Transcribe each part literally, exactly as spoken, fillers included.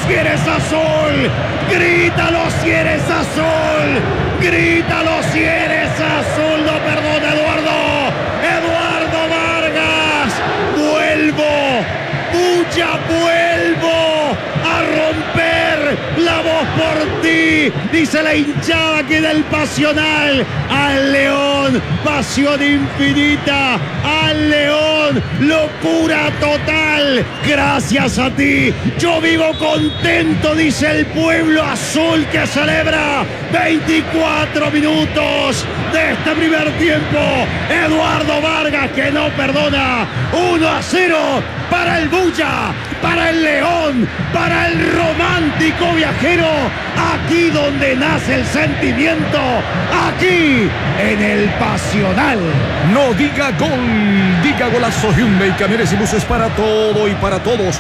si eres azul, grítalo si eres azul, grítalo si eres azul, no perdona Eduardo, Eduardo Vargas, vuelvo, Bulla, vuelvo a romper la voz por ti, dice la hinchada que del Pasional, al León, pasión infinita, al León, locura total, gracias a ti, yo vivo contento, dice el pueblo azul que celebra veinticuatro minutos de este primer tiempo, Eduardo Vargas que no perdona, uno a cero para el Bulla, para el León, para el romántico viajero, aquí donde nace el sentimiento, aquí en el Pasional. No diga gol, diga golazo. Hyundai, camiones y buses para todo y para todos.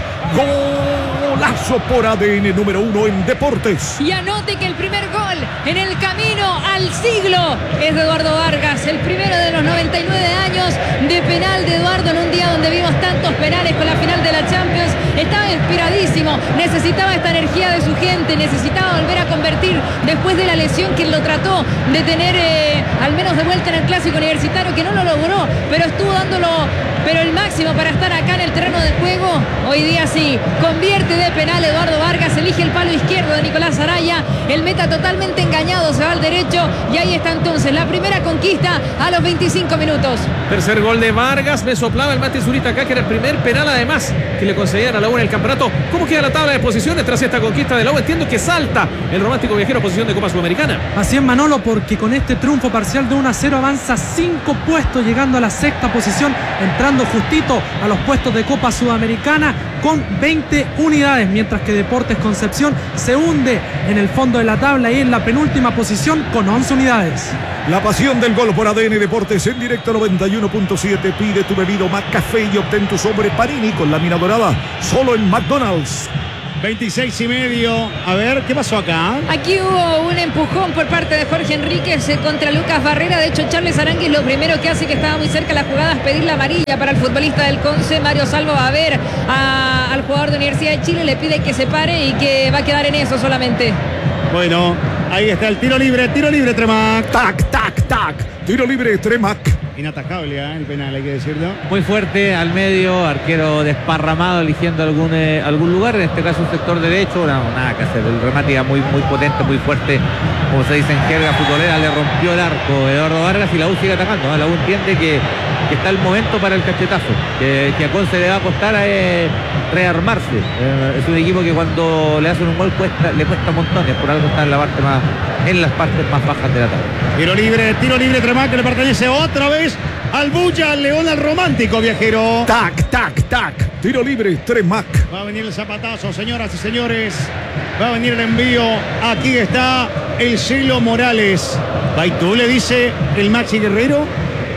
Golazo por A D N número uno en deportes. Y anote que el primer gol en el camino al siglo es de Eduardo Vargas, el primero de los noventa y nueve años de penal de Eduardo en un día donde vimos tantos penales con la final de la Champions. Estaba inspiradísimo, necesitaba esta energía de su gente, necesitaba volver a convertir después de la lesión que lo trató de tener eh, al menos de vuelta en el Clásico Universitario, que no lo logró, pero estuvo dándolo pero el máximo para estar acá en el terreno de juego. Hoy día sí, convierte de penal Eduardo Vargas, elige el palo izquierdo de Nicolás Araya, el meta totalmente engañado, se va al derecho y ahí está entonces la primera conquista a los veinticinco minutos. Tercer gol de Vargas, me soplaba el Mati Zurita acá que era el primer penal además que le concedían a la U en el campeonato. ¿Cómo queda la tabla de posiciones tras esta conquista de la U? Entiendo que salta el romántico viajero a posición de Copa Sudamericana. Así es, Manolo, porque con este triunfo parcial de uno a cero avanza cinco puestos, llegando a la sexta posición, entrando justito a los puestos de Copa Sudamericana con veinte unidades, mientras que Deportes Concepción se hunde en el fondo de la tabla y en la penúltima posición con once unidades. La pasión del gol por A D N Deportes en directo noventa y uno punto siete. Pide tu bebido McCafé y obtén tu sobre Panini con lámina dorada, solo en McDonald's. veintiséis y medio. A ver, ¿qué pasó acá? Aquí hubo un empujón por parte de Jorge Enríquez contra Lucas Barrera. De hecho, Charles Aránguiz lo primero que hace, que estaba muy cerca de la jugada, es pedir la amarilla para el futbolista del Conce. Mario Salvo va a ver a, al jugador de Universidad de Chile, le pide que se pare y que va a quedar en eso solamente. Bueno, ahí está el tiro libre, tiro libre, Tremac. Tac, tac, tac. Tiro libre, Tremac. Inatajable, ¿eh? El penal, hay que decirlo. Muy fuerte al medio, arquero desparramado, eligiendo algún, eh, algún lugar, en este caso un sector derecho. No, nada que hacer, el remate iba muy, muy potente, muy fuerte, como se dice en jerga futbolera, le rompió el arco Eduardo Vargas y la U sigue atacando, ¿eh? La U entiende que, que está el momento para el cachetazo, que, que a Conce le va a costar eh, rearmarse. Eh, es un equipo que cuando le hacen un gol cuesta, le cuesta montones, por algo está en la parte más, en las partes más bajas de la tabla. Tiro libre, tiro libre, Tremac, que le pertenece otra vez al Bulla, al León, al romántico viajero. Tac, tac, tac. Tiro libre, Tremac. Va a venir el zapatazo, señoras y señores. Va a venir el envío. Aquí está el Cielo Morales. Baitú, le dice el Maxi Guerrero.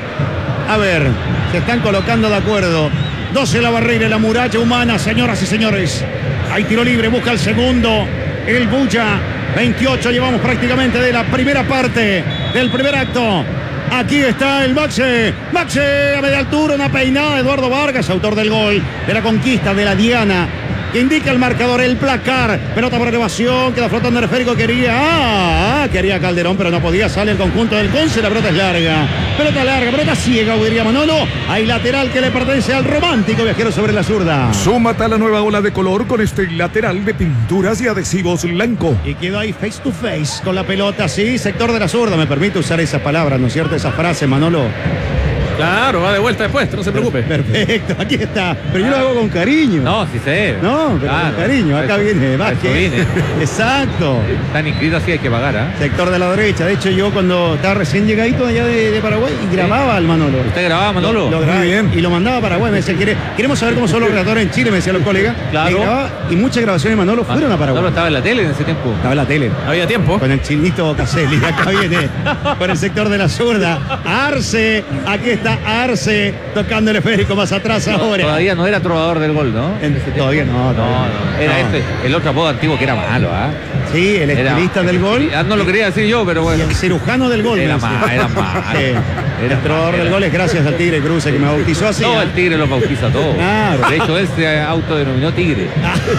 A ver, se están colocando de acuerdo. doce la barrera, la muralla humana, señoras y señores. Hay tiro libre, busca el segundo. El Bulla. veintiocho llevamos prácticamente de la primera parte del primer acto. Aquí está el Maxe. Maxe a media altura, una peinada de Eduardo Vargas, autor del gol de la conquista de la Diana, que indica el marcador, el placar. Pelota por elevación, queda flotando el esférico, quería. Ah, ah, quería Calderón, pero no podía. Sale el conjunto del Conce, la pelota es larga. Pelota larga, pelota ciega, diría Manolo. Hay lateral que le pertenece al romántico viajero sobre la zurda. Súmate a la nueva ola de color con este lateral de pinturas y adhesivos Blanco. Y quedó ahí face to face con la pelota, sí, sector de la zurda. Me permite usar esa palabra, ¿no es cierto? Esa frase, Manolo. Claro, va de vuelta después, no se preocupe. Perfecto, aquí está. Pero yo lo hago con cariño. No, sí sé. No, pero claro, con cariño. Acá eso, viene Vázquez. viene. Exacto. Están inscritos, así hay que pagar, ¿eh? Sector de la derecha. De hecho, yo cuando estaba recién llegadito allá de, de Paraguay y grababa al Manolo. ¿Usted grababa, Manolo? Lo, lo grababa Muy bien. y lo mandaba a Paraguay. Me decía, ¿quiere, queremos saber cómo son los relatores en Chile, me decían los colegas. Claro. Y, grababa, y muchas grabaciones de Manolo fueron a Paraguay. Manolo estaba en la tele en ese tiempo. Estaba en la tele. Había tiempo. Con el chinito Caselli. Acá viene por el sector de la zurda. Arce. Aquí está está Arce tocando el esférico más atrás No, ahora. todavía no era trovador del gol, ¿no? En- todavía no, No, todavía no. no. Era No. este, el otro apodo antiguo que era malo, ¿ah? Sí, el Era- estilista del gol. Ah, no lo quería decir yo, pero Y bueno. el cirujano del gol. Era me decía. malo, era malo. Sí. Era El trovador malo. del gol es gracias al Tigre Cruce que me bautizó así. No, ¿eh? el Tigre lo bautiza todo. Claro. De hecho, él se autodenominó Tigre.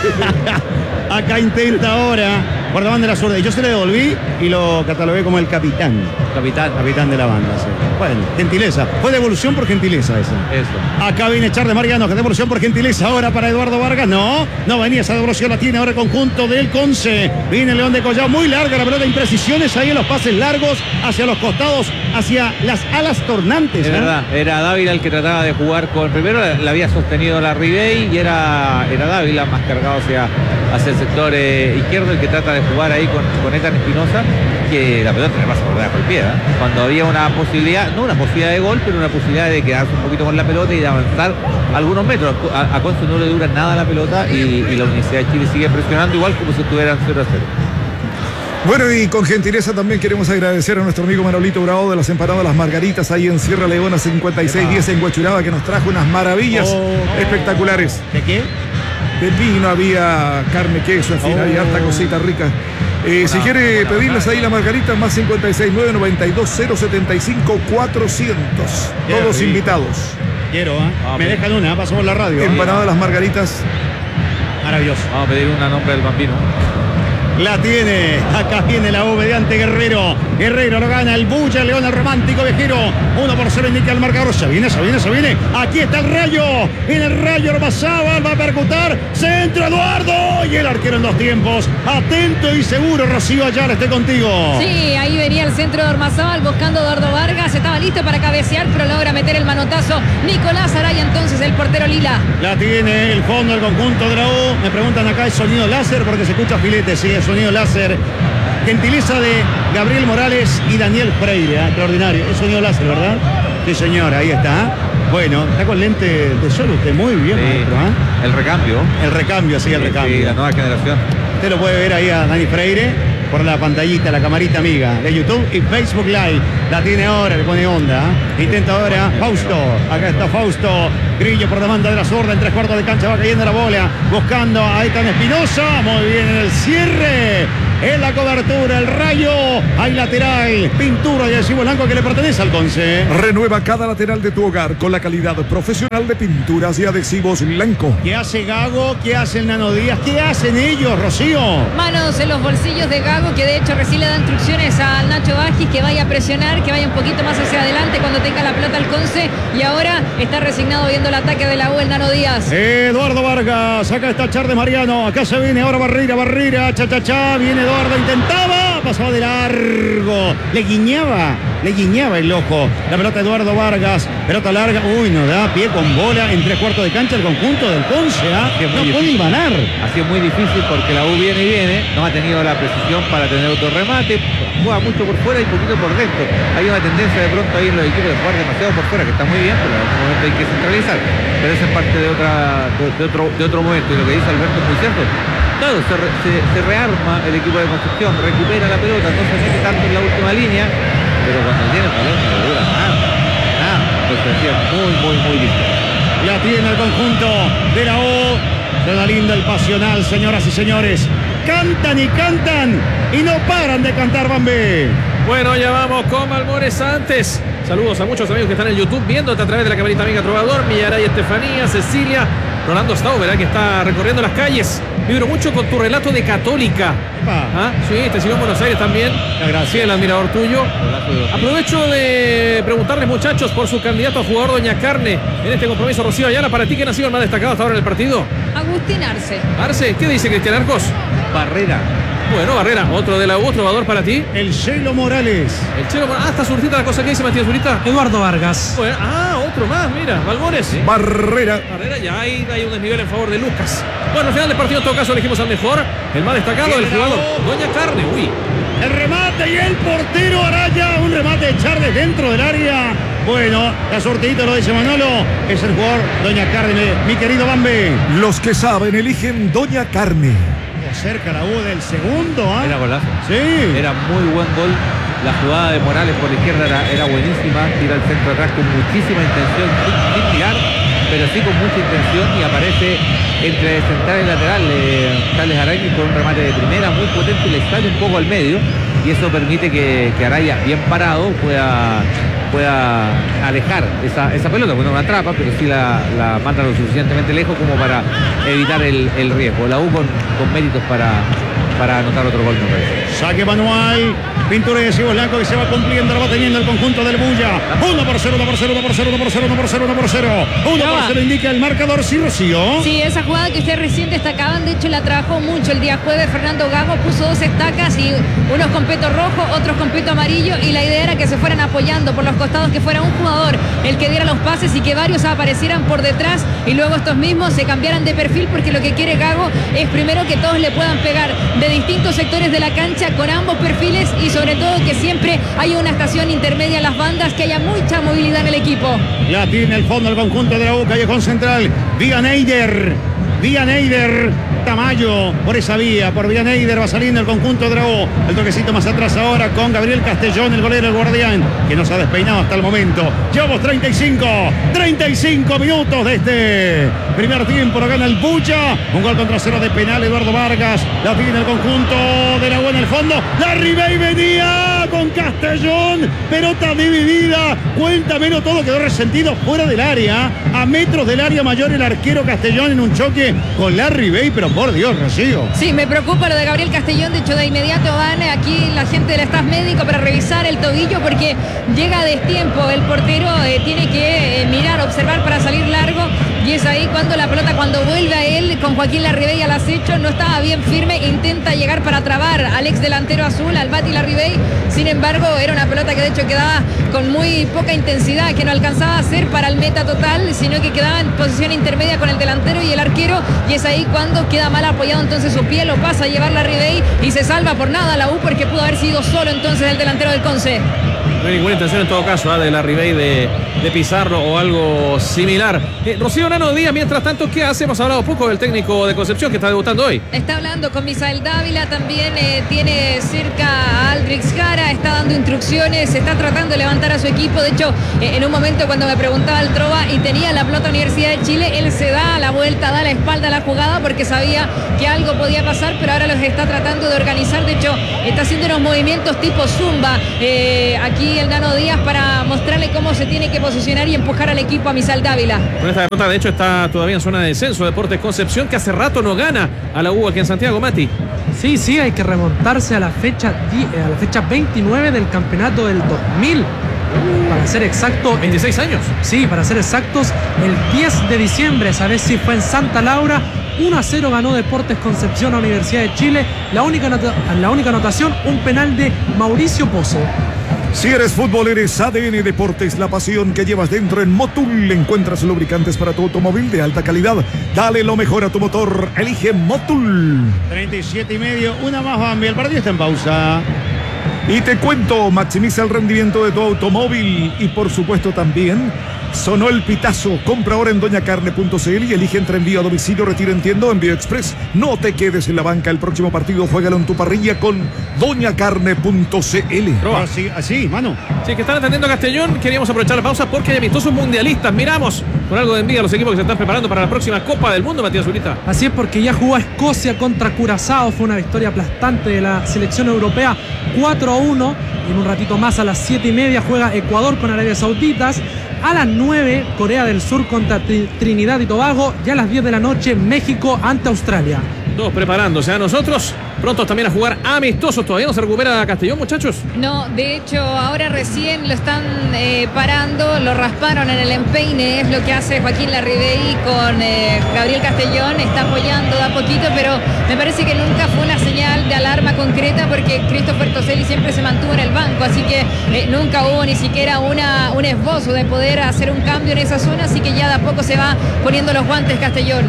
Acá intenta ahora por la banda de la zurda. Y yo se le devolví y lo catalogué como el capitán. Capitán. Capitán de la banda, sí. Bueno, gentileza. Fue devolución por gentileza esa. Eso. Acá viene Charles Mariano, que devolución por gentileza ahora para Eduardo Vargas. No, no venía esa devolución, la tiene ahora el conjunto del Conce. Viene León de Collao, muy larga la pelota, imprecisiones ahí en los pases largos, hacia los costados, hacia las alas tornantes. Es ¿eh? verdad, era Dávila el que trataba de jugar con. Primero la, la había sostenido la Ribey y era, era Dávila más cargado hacia, hacia el sector eh, izquierdo, el que trata de jugar ahí con, con Ethan Espinosa, que la pelota le pasa por debajo del pie, ¿eh? Cuando había una posibilidad, no una posibilidad de gol, pero una posibilidad de quedarse un poquito con la pelota y de avanzar algunos metros. A, a Conce no le dura nada la pelota y, y la Universidad de Chile sigue presionando igual como si estuvieran cero a cero. Bueno, y con gentileza también queremos agradecer a nuestro amigo Manolito Bravo de las empanadas Las Margaritas ahí en Sierra Leona cincuenta y seis diez en Huachuraba, que nos trajo unas maravillas Oh. espectaculares. ¿De qué? De vino, había carne, queso, en fin, Oh. había harta cosita rica. Eh, si quiere pedirles ahí la margarita, más cincuenta y seis nueve noventa y dos cero setenta y cinco cuatrocientos. Qué Todos rico. invitados. Quiero, ¿eh? Ah, Me bien. dejan una, pasó por la radio. ¿eh? Empanada Las Margaritas. Maravilloso. Vamos a pedir una nombre del bambino. La tiene, acá viene la V de ante Guerrero. Guerrero lo gana el Bulla, León, el romántico viajero. Uno por cero indica el marcador. Se viene, se viene, se viene. Aquí está el Rayo. En el Rayo Ormazábal va a percutar. Centro Eduardo. Y el arquero en dos tiempos. Atento y seguro, Rocío Ayala, esté contigo. Sí, ahí venía el centro de Ormazábal buscando a Eduardo Vargas. Estaba listo para cabecear, pero logra meter el manotazo Nicolás Araya, entonces el portero Lila. La tiene el fondo del conjunto de la U. Me preguntan acá, ¿es sonido láser? Porque se escucha filete. Sí, es sonido láser. Gentileza de Gabriel Morales y Daniel Freire. ¿eh? Extraordinario. Es sonido láser, ¿verdad? Sí, señor, ahí está. Bueno, está con lente de sol usted. Muy bien, Sí, maestro. ¿eh? el recambio. El recambio, sí, el Sí, recambio. sí, la nueva generación. Usted lo puede ver ahí a Dani Freire por la pantallita, la camarita amiga de YouTube y Facebook Live. La tiene ahora, le pone onda. ¿eh? Intenta ahora Fausto. Acá está Fausto. Grillo por demanda de la zurda. En tres cuartos de cancha va cayendo la bola. Buscando a Ethan Espinosa. Muy bien en el cierre. En la cobertura, el Rayo. Hay lateral. Pintura de adhesivo blanco que le pertenece al Conce. Renueva cada lateral de tu hogar con la calidad profesional de pinturas y adhesivos Blanco. ¿Qué hace Gago? ¿Qué hace el Nano Díaz? ¿Qué hacen ellos, Rocío? Manos en los bolsillos de Gago, que de hecho recién le da instrucciones al Nacho Vázquez que vaya a presionar, que vaya un poquito más hacia adelante cuando tenga la pelota al Conce. Y ahora está resignado viendo el ataque de la U, el Nano Díaz. Eduardo Vargas, acá está Charles Mariano, acá se viene ahora Barrera, Barrera, cha cha cha, viene Eduardo, intentaba, pasaba de largo, le guiñaba, le guiñaba el ojo, la pelota Eduardo Vargas, pelota larga, uy, no da pie con bola en tres cuartos de cancha el conjunto del Conce, ¿ah? Sí, es muy No puede difícil. imanar. Así es muy difícil porque la U viene y viene, no ha tenido la precisión para tener otro remate, juega mucho por fuera y poquito por dentro. Hay una tendencia de pronto ahí en los equipos de jugar demasiado por fuera, que está muy bien, pero en algún momento hay que centralizar. Pero esa es parte de otra de, de otro, de otro momento, y lo que dice Alberto es muy cierto. Claro, se, re, se, se rearma el equipo de Concepción, recupera la pelota, no se mete tanto en la última línea, pero cuando tiene el balón no le dura nada, nada. Entonces es muy, muy, muy difícil. La tiene el conjunto de la U. Suena lindo el pasional, señoras y señores. Cantan y cantan y no paran de cantar, Bambi. Bueno, ya vamos con Malmores antes. Saludos a muchos amigos que están en YouTube viéndote a través de la camarita amiga Trovador, Millaray, Estefanía, Cecilia, Rolando Stau, ¿verdad? Que está recorriendo las calles. Vibro mucho con tu relato de Católica. Epa. ¿Ah? Sí, te sigo en Buenos Aires también. Gracias. Sí, el admirador tuyo. Aprovecho de preguntarles, muchachos, por su candidato a jugador Doña Carne en este compromiso. Rocío Ayala, ¿para ti quién ha sido el más destacado hasta ahora en el partido? Agustín Arce. Arce, ¿qué dice Cristian Arcos? Barrera. Bueno, Barrera, otro de la U, otro jugador para ti. El Chelo Morales. El Chelo, ah, está surtita la cosa que dice Matías Zurita. Eduardo Vargas. Bueno, ah, otro más, mira, Malmores. Barrera. Barrera, ya hay, hay un desnivel en favor de Lucas. Bueno, al final del partido en todo caso elegimos al mejor, el más destacado, el jugador Doña Carne, uy. El remate y el portero Araya. Un remate de Charles dentro del área. Bueno, la sortidita lo dice Manolo. Es el jugador Doña Carne, mi querido Bambi. Los que saben eligen Doña Carne. Cerca la U del segundo, ¿ah? Era golazo. Sí. Era muy buen gol. La jugada de Morales por la izquierda era, era buenísima, tira el centro atrás con muchísima intención, sin, sin tirar, pero sí con mucha intención, y aparece entre central y lateral eh, Carles Araya con un remate de primera muy potente, le sale un poco al medio, y eso permite que, que Araya, bien parado, pueda, pueda alejar esa, esa pelota. Bueno, una trampa, pero sí la, la manda lo suficientemente lejos como para evitar el, el riesgo. La U con, con méritos para, para anotar otro gol, me parece. Saque manual, pintura de Ciego Blanco que se va cumpliendo, lo va teniendo el conjunto del Bulla. uno por cero, uno por cero, uno por cero, uno por cero, uno por cero, uno por cero. uno por cero indica el marcador, sí, Rocío. Sí, esa jugada que ustedes recién destacaban, de hecho la trabajó mucho el día jueves Fernando Gago, puso dos estacas y unos con peto rojo, otros con peto amarillo, y la idea era que se fueran apoyando por los costados, que fuera un jugador el que diera los pases y que varios aparecieran por detrás y luego estos mismos se cambiaran de perfil, porque lo que quiere Gago es primero que todos le puedan pegar de distintos sectores de la cancha con ambos perfiles, y sobre todo que siempre haya una estación intermedia en las bandas, que haya mucha movilidad en el equipo. La tiene el fondo el conjunto de la U, callejón central, Vía Neider, Vía Neider, Tamayo, por esa vía, por Vía Neider va saliendo el conjunto de la U. El toquecito más atrás ahora con Gabriel Castellón, el golero, el guardián, que nos ha despeinado hasta el momento. Llevamos treinta y cinco, treinta y cinco minutos de este primer tiempo, lo gana el Bulla, un gol contra cero de penal, Eduardo Vargas, la tiene el conjunto de la U en el fondo, la Ribey venía con Castellón, pelota dividida, cuenta menos, todo quedó resentido fuera del área, a metros del área mayor el arquero Castellón en un choque con la Ribey, pero por Dios, Rocío. Sí, me preocupa lo de Gabriel Castellón. De hecho, de inmediato van aquí la gente del staff médico para revisar el tobillo, porque llega a destiempo. El portero eh, tiene que eh, mirar, observar para salir largo, y es ahí cuando la pelota, cuando vuelve a él con Joaquín Larribey al acecho, no estaba bien firme, intenta llegar para trabar al ex delantero azul, al Bati Larribey. Sin embargo, era una pelota que de hecho quedaba con muy poca intensidad, que no alcanzaba a ser para el meta total, sino que quedaba en posición intermedia con el delantero y el arquero, y es ahí cuando queda mal apoyado entonces su pie, lo pasa a llevar Larribey y se salva por nada la U, porque pudo haber sido solo entonces el delantero del Conce. No hay ninguna intención en todo caso ¿eh? de Larribey de, de pisarlo o algo similar. Eh, Rocío Nano Díaz, mientras tanto, ¿qué hace? Hemos hablado poco del técnico de Concepción que está debutando hoy. Está hablando con Misael Dávila, también eh, tiene cerca a Aldrix Jara, está dando instrucciones, está tratando de levantar a su equipo. De hecho, eh, en un momento cuando me preguntaba el Trova y tenía la pelota Universidad de Chile, él se da la vuelta, da la espalda a la jugada porque sabía que algo podía pasar, pero ahora los está tratando de organizar. De hecho, está haciendo unos movimientos tipo zumba eh, aquí el Nano Díaz para mostrarle cómo se tiene que posicionar y empujar al equipo a Misael Dávila. Con esta derrota, de hecho, está todavía en zona de descenso Deportes Concepción, que hace rato no gana a la U aquí en Santiago, Mati. Sí, sí, hay que remontarse a la fecha a la fecha veintinueve del campeonato del dos mil. Para ser exacto, veintiséis años. Sí, para ser exactos, el diez de diciembre, esa vez sí fue en Santa Laura. uno a cero ganó Deportes Concepción a Universidad de Chile. La única, la única anotación, un penal de Mauricio Pozo. Si eres fútbol, eres A D N Deportes, la pasión que llevas dentro. En Motul encuentras lubricantes para tu automóvil de alta calidad. Dale lo mejor a tu motor, elige Motul. treinta y siete y medio, una más, Bambi, el partido está en pausa. Y te cuento, maximiza el rendimiento de tu automóvil y por supuesto también sonó el pitazo. Compra ahora en doña carne punto c l y elige entre envío a domicilio, retiro en tienda o envío express. No te quedes en la banca, el próximo partido juégalo en tu parrilla con doña carne punto c l. Así, así, mano. Sí, que están atendiendo a Castellón. Queríamos aprovechar la pausa porque hay amistosos mundialistas. Miramos con algo de envidia a los equipos que se están preparando para la próxima Copa del Mundo, Matías Zurita. Así es, porque ya jugó Escocia contra Curazao. Fue una victoria aplastante de la selección europea, cuatro a uno. Y en un ratito más, a las siete y media, juega Ecuador con Arabia Saudita. A las nueve, Corea del Sur contra Trinidad y Tobago. Y a las diez de la noche, México ante Australia. Todos preparándose. A nosotros prontos también a jugar amistosos. ¿Todavía no se recupera Castellón, muchachos? No, de hecho, ahora recién lo están eh, parando, lo rasparon en el empeine. Es lo que hace Joaquín Larribey con eh, Gabriel Castellón. Está apoyando de a poquito, pero me parece que nunca fue una señal de alarma concreta, porque Christopher Toselli siempre se mantuvo en el banco, así que eh, nunca hubo ni siquiera una, un esbozo de poder hacer un cambio en esa zona, así que ya de a poco se va poniendo los guantes Castellón.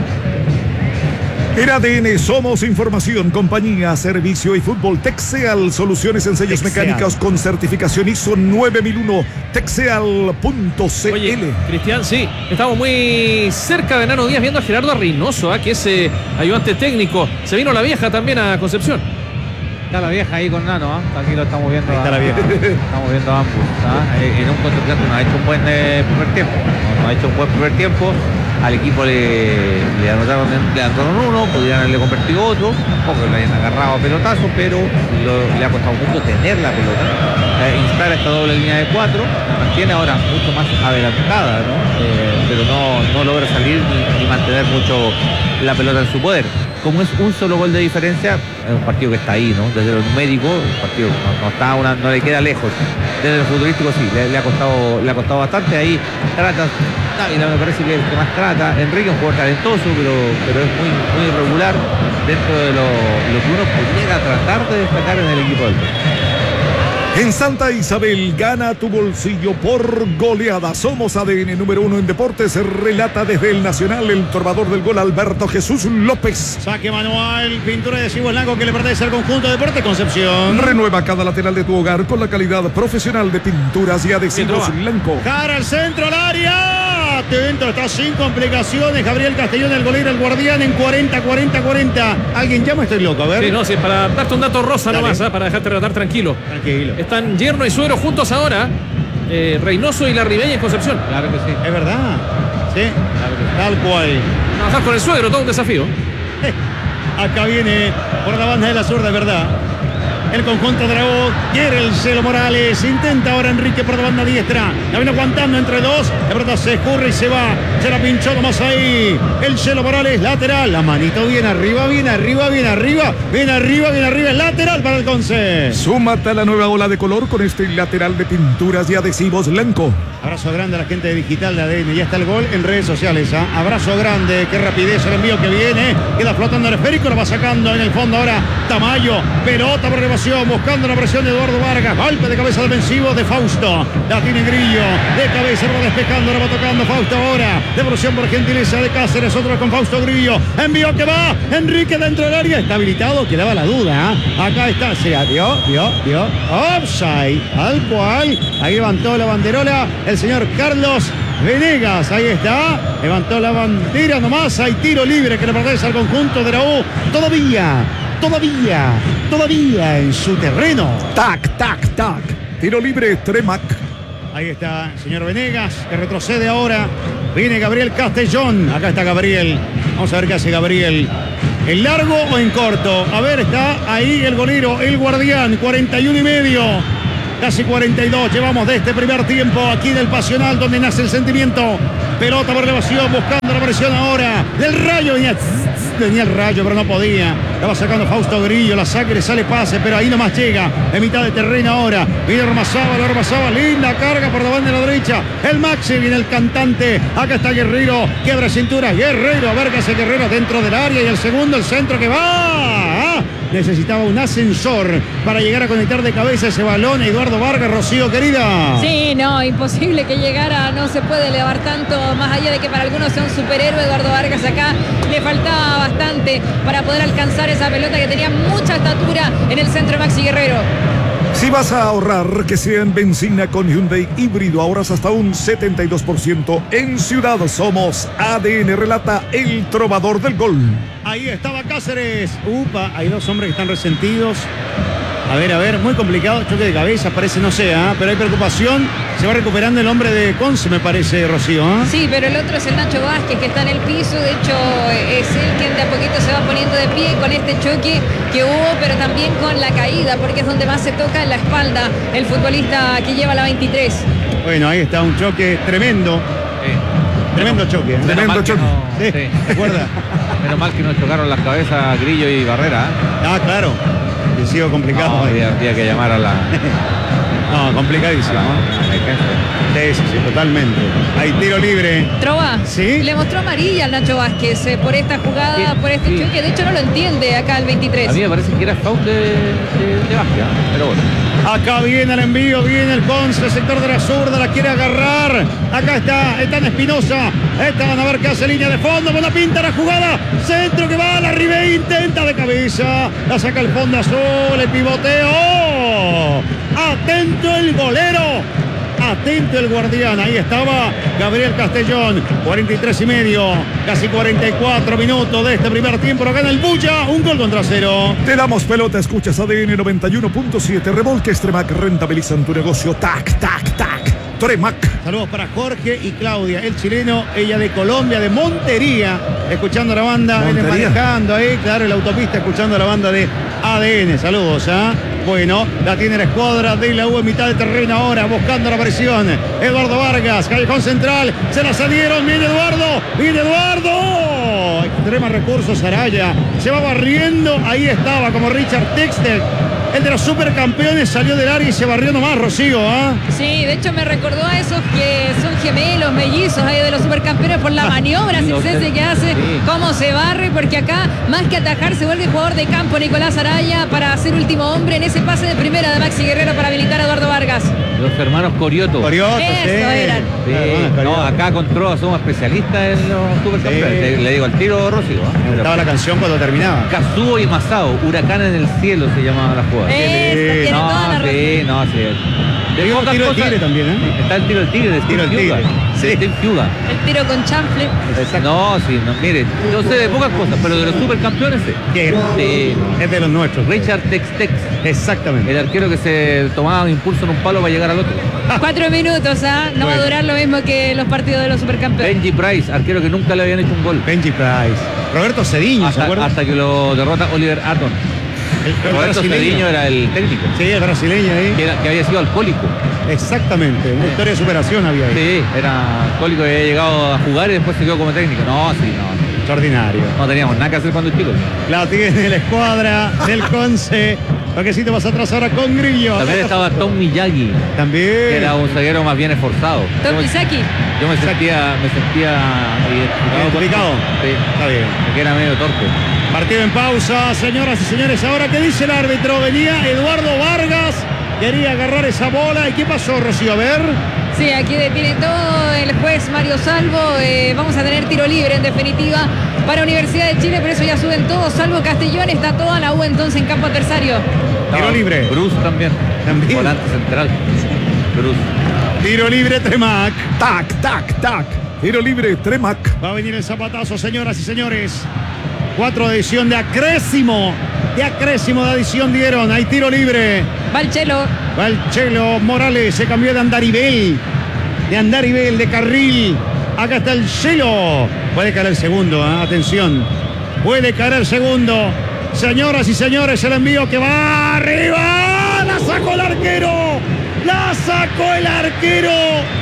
En A D N somos información, compañía, servicio y fútbol. Texeal, soluciones en sellos Texeal. mecánicos con certificación I S O nueve mil uno. Texeal punto c l. Oye, Cristian, sí, estamos muy cerca de Nano Díaz viendo a Gerardo Reynoso, ¿eh? que es eh, ayudante técnico. Se vino la vieja también a Concepción. Está la vieja ahí con Nano, ¿eh? Aquí lo estamos viendo. Ahí está a, la vieja. Estamos viendo a ambos. ¿Ah? En un contrincante no ha hecho un buen eh, primer tiempo. No, no ha hecho un buen primer tiempo. Al equipo le, le anotaron, le anotaron uno, podrían haberle convertido otro. Tampoco le hayan agarrado a pelotazo, pero lo, le ha costado mucho tener la pelota. Eh, instala esta doble línea de cuatro, la mantiene ahora mucho más adelantada, ¿no? Eh, pero no, no logra salir ni, ni mantener mucho la pelota en su poder. Como es un solo gol de diferencia, es un partido que está ahí, ¿no? Desde lo numérico, el partido no, no está una, no le queda lejos. Desde lo futbolístico sí, le, le ha costado, le ha costado bastante. Ahí trata, Dávila me parece que es el que más trata. Enrique es un jugador talentoso, pero, pero es muy, muy irregular dentro de lo, lo que uno pudiera tratar de destacar en el equipo del Porto. En Santa Isabel, gana tu bolsillo por goleada. Somos A D N número uno en deportes. Relata desde el Nacional el trovador del gol, Alberto Jesús López. Saque manual, pintura de adhesivos blanco que le pertenece al conjunto de Deportes Concepción. Renueva cada lateral de tu hogar con la calidad profesional de pinturas y adhesivos blanco. Cara al centro, al área. Atento, está sin complicaciones. Gabriel Castellón, el golero, el guardián en cuarenta, cuarenta, cuarenta. Alguien llama, estoy loco, a ver. Sí, no, sí, para darte un dato rosa Dale. nomás, ¿eh? Para dejarte relatar tranquilo. Tranquilo. Están yerno y suegro juntos ahora. Eh, Reynoso y Larribey en Concepción. Claro que sí. Es verdad. Sí, tal cual. Trabajar con el suegro, todo un desafío. Acá viene por la banda de la zurda, es verdad. El conjunto Dragón quiere el Celo Morales. Intenta ahora Enrique por la banda diestra. La viene aguantando entre dos. De verdad se escurre y se va. Se la pinchó nomás ahí. El Celo Morales, lateral. La manito bien arriba, bien arriba, bien arriba. Bien arriba, bien arriba. Lateral para el Conce. Súmate a la nueva ola de color con este lateral de pinturas y adhesivos blanco. Abrazo grande a la gente de Digital de A D N. Ya está el gol en redes sociales. ¿eh? Abrazo grande. Qué rapidez el envío que viene. Queda flotando el esférico. Lo va sacando en el fondo ahora Tamayo. Pelota por elevación. Buscando la presión de Eduardo Vargas. Golpe de cabeza defensivo de Fausto. La tiene Grillo. De cabeza lo va despejando. Lo va tocando Fausto ahora. Devolución por gentileza de Cáceres. Otro con Fausto Grillo. Envío que va. Enrique dentro del área. Está habilitado. Quedaba la duda. ¿eh? Acá está. Se vio, vio, vio. Offside. Al cual. Ahí levantó la banderola el señor Carlos Venegas. Ahí está. Levantó la bandera nomás. Hay tiro libre que le pertenece al conjunto de la U. Todavía. Todavía, todavía en su terreno. Tac, tac, tac. Tiro libre, Tremac. Ahí está el señor Venegas, que retrocede ahora. Viene Gabriel Castellón. Acá está Gabriel. Vamos a ver qué hace Gabriel. ¿En largo o en corto? A ver, está ahí el golero, el guardián. cuarenta y uno y medio. Casi cuarenta y dos. Llevamos de este primer tiempo aquí en el Pasional, donde nace el sentimiento. Pelota por elevación, buscando la presión ahora. Del Rayo venía. Tenía el Rayo, pero no podía. La va sacando Fausto Grillo. La saque, le sale pase, pero ahí nomás llega. En mitad de terreno ahora. Viene Ormazábal, Ormazábal. Linda carga por la banda de la derecha. El Maxi, viene el cantante. Acá está Guerrero. Quiebra cintura. Guerrero. A ver qué hace Guerrero dentro del área. Y el segundo, el centro que va. Necesitaba un ascensor para llegar a conectar de cabeza ese balón. Eduardo Vargas, Rocío, querida. Sí, no, imposible que llegara. No se puede elevar tanto. Más allá de que para algunos sea un superhéroe, Eduardo Vargas acá le faltaba bastante para poder alcanzar esa pelota que tenía mucha estatura en el centro de Maxi Guerrero. Si vas a ahorrar, que sea en benzina con Hyundai híbrido, ahorras hasta un setenta y dos por ciento. En Ciudad somos A D N, relata el trovador del gol. Ahí estaba Cáceres. Upa, hay dos hombres que están resentidos. A ver, a ver, muy complicado. Choque de cabeza, parece, no sé, ¿eh? Pero hay preocupación. Se va recuperando el hombre de Conce, me parece, Rocío. ¿eh? Sí, pero el otro es el Nacho Vázquez, que está en el piso. De hecho, es él quien de a poquito se va poniendo de pie con este choque que hubo, pero también con la caída, porque es donde más se toca en la espalda el futbolista que lleva la veintitrés. Bueno, ahí está un choque tremendo. Sí. Tremendo choque. ¿eh? Tremendo choque. No, Sí, sí. ¿te acuerdas? Menos mal que no chocaron las cabezas Grillo y Barrera. ¿eh? Ah, claro. Ha sido complicado. No, había, había que llamar a la, No, complicadísimo. a la, ¿eh? a la emergencia. Sí, sí, sí, totalmente. Hay tiro libre. Trova, ¿Sí? le mostró amarilla al Nacho Vázquez eh, por esta jugada, Sí, por este sí. choque. De hecho, no lo entiende acá el veintitrés. A mí me parece que era foul de, de, de Vázquez, ¿eh? Pero bueno. Acá viene el envío, viene el Conce, el sector de la zurda, la quiere agarrar. Acá está, está en Espinosa. Esta van a ver qué hace línea de fondo. Buena pinta la jugada. Centro que va a la Ribey, intenta de cabeza. La saca el fondo azul, el pivoteo. Atento el golero. atento el guardián. Ahí estaba Gabriel Castellón. cuarenta y tres y medio, casi cuarenta y cuatro minutos de este primer tiempo. Lo gana el Bulla, un gol contra cero. Te damos pelota, escuchas A D N noventa y uno punto siete. Remolques Tremac rentabilizan tu negocio. Tac, tac, tac. Tremac. Saludos para Jorge y Claudia, el chileno, ella de Colombia, de Montería, escuchando la banda, viene manejando ahí, claro, en la autopista, escuchando la banda de A D N. Saludos, ¿ah? ¿eh? Bueno, la tiene la escuadra de la U en mitad de terreno ahora, buscando la presión. Eduardo Vargas, callejón central, se la salieron, viene Eduardo, viene Eduardo. Extrema recursos Araya, se va barriendo, ahí estaba como Richard Texter. El de los supercampeones salió del área y se barrió nomás, Rocío, ¿ah? ¿eh? Sí, de hecho me recordó a esos que son gemelos, mellizos ahí de los supercampeones por la maniobra circense que hace, cómo se barre, porque acá más que atajar se vuelve jugador de campo Nicolás Araya para ser último hombre en ese pase de primera de Maxi Guerrero para habilitar a Eduardo Vargas. Los hermanos Corioto. Corioto, Eso sí. eran. Sí, no, acá con Troa somos especialistas en los supercampeones. Sí. Le, le digo al tiro, Rocío. ¿eh? Estaba la canción cuando terminaba. Kazuo y Masao, Huracán en el cielo se llamaba la jugada. Eso, tiene no, toda la razón. sí, no, sí. De Digo, pocas tiro del cosas- tigre también, ¿eh? Está el tiro del tigre de Tiro Steve del Fuga. tigre, sí. De Steve Fuga. El tiro con chanfle. No, sí, no, mire, yo sé de pocas cosas, pero de los supercampeones sí. ¿Qué? Sí. Es de los nuestros. Richard Tex Tex, Exactamente. el arquero que se tomaba un impulso en un palo para llegar al otro. Cuatro minutos, ¿ah? No va a Bueno. durar lo mismo que los partidos de los supercampeones. Benji Price, arquero que nunca le habían hecho un gol. Benji Price. Roberto Cediño, ¿se Hasta, acuerdan? hasta que lo derrota Oliver Atom. El, el Roberto brasileño. Cediño era el técnico, Sí, el brasileño ahí. que, era- que había sido alcohólico. Exactamente. Una historia de superación había ahí. Sí, era alcohólico y había llegado a jugar y después se quedó como técnico. No, sí, no. Extraordinario. No teníamos nada que hacer cuando chicos. La tiene la escuadra del Conce. Toquecito más atrás ahora con Grillo. También estaba Tom Miyagi, También. que era un zaguero más bien esforzado. Yo Tom me, Misaki. yo me sentía, me sentía identificado. con- Identificado. Sí, Está bien. que era medio torpe. Partido en pausa, señoras y señores. Ahora, ¿qué dice el árbitro? Venía Eduardo Vargas. Quería agarrar esa bola. ¿Y qué pasó, Rocío? A ver. Sí, aquí detiene todo el juez Mario Salvo. Eh, vamos a tener tiro libre en definitiva para Universidad de Chile, pero eso ya suben todos, salvo Castellón. Está toda la U entonces en campo adversario. Estaba libre. Bruce también. También. Volante central. Bruce. Tiro libre, Tremac. Tac, tac, tac. Tiro libre, Tremac. Va a venir el zapatazo, señoras y señores. Cuatro de adición de acrésimo. De acrésimo de adición dieron. Hay tiro libre. Valchelo. Va el Chelo Morales. Se cambió de Andaribel. De Andaribel, de carril. Acá está el Chelo. Puede caer el segundo, ¿eh? Atención. Puede caer el segundo. Señoras y señores, el envío que va arriba. La sacó el arquero. La sacó el arquero.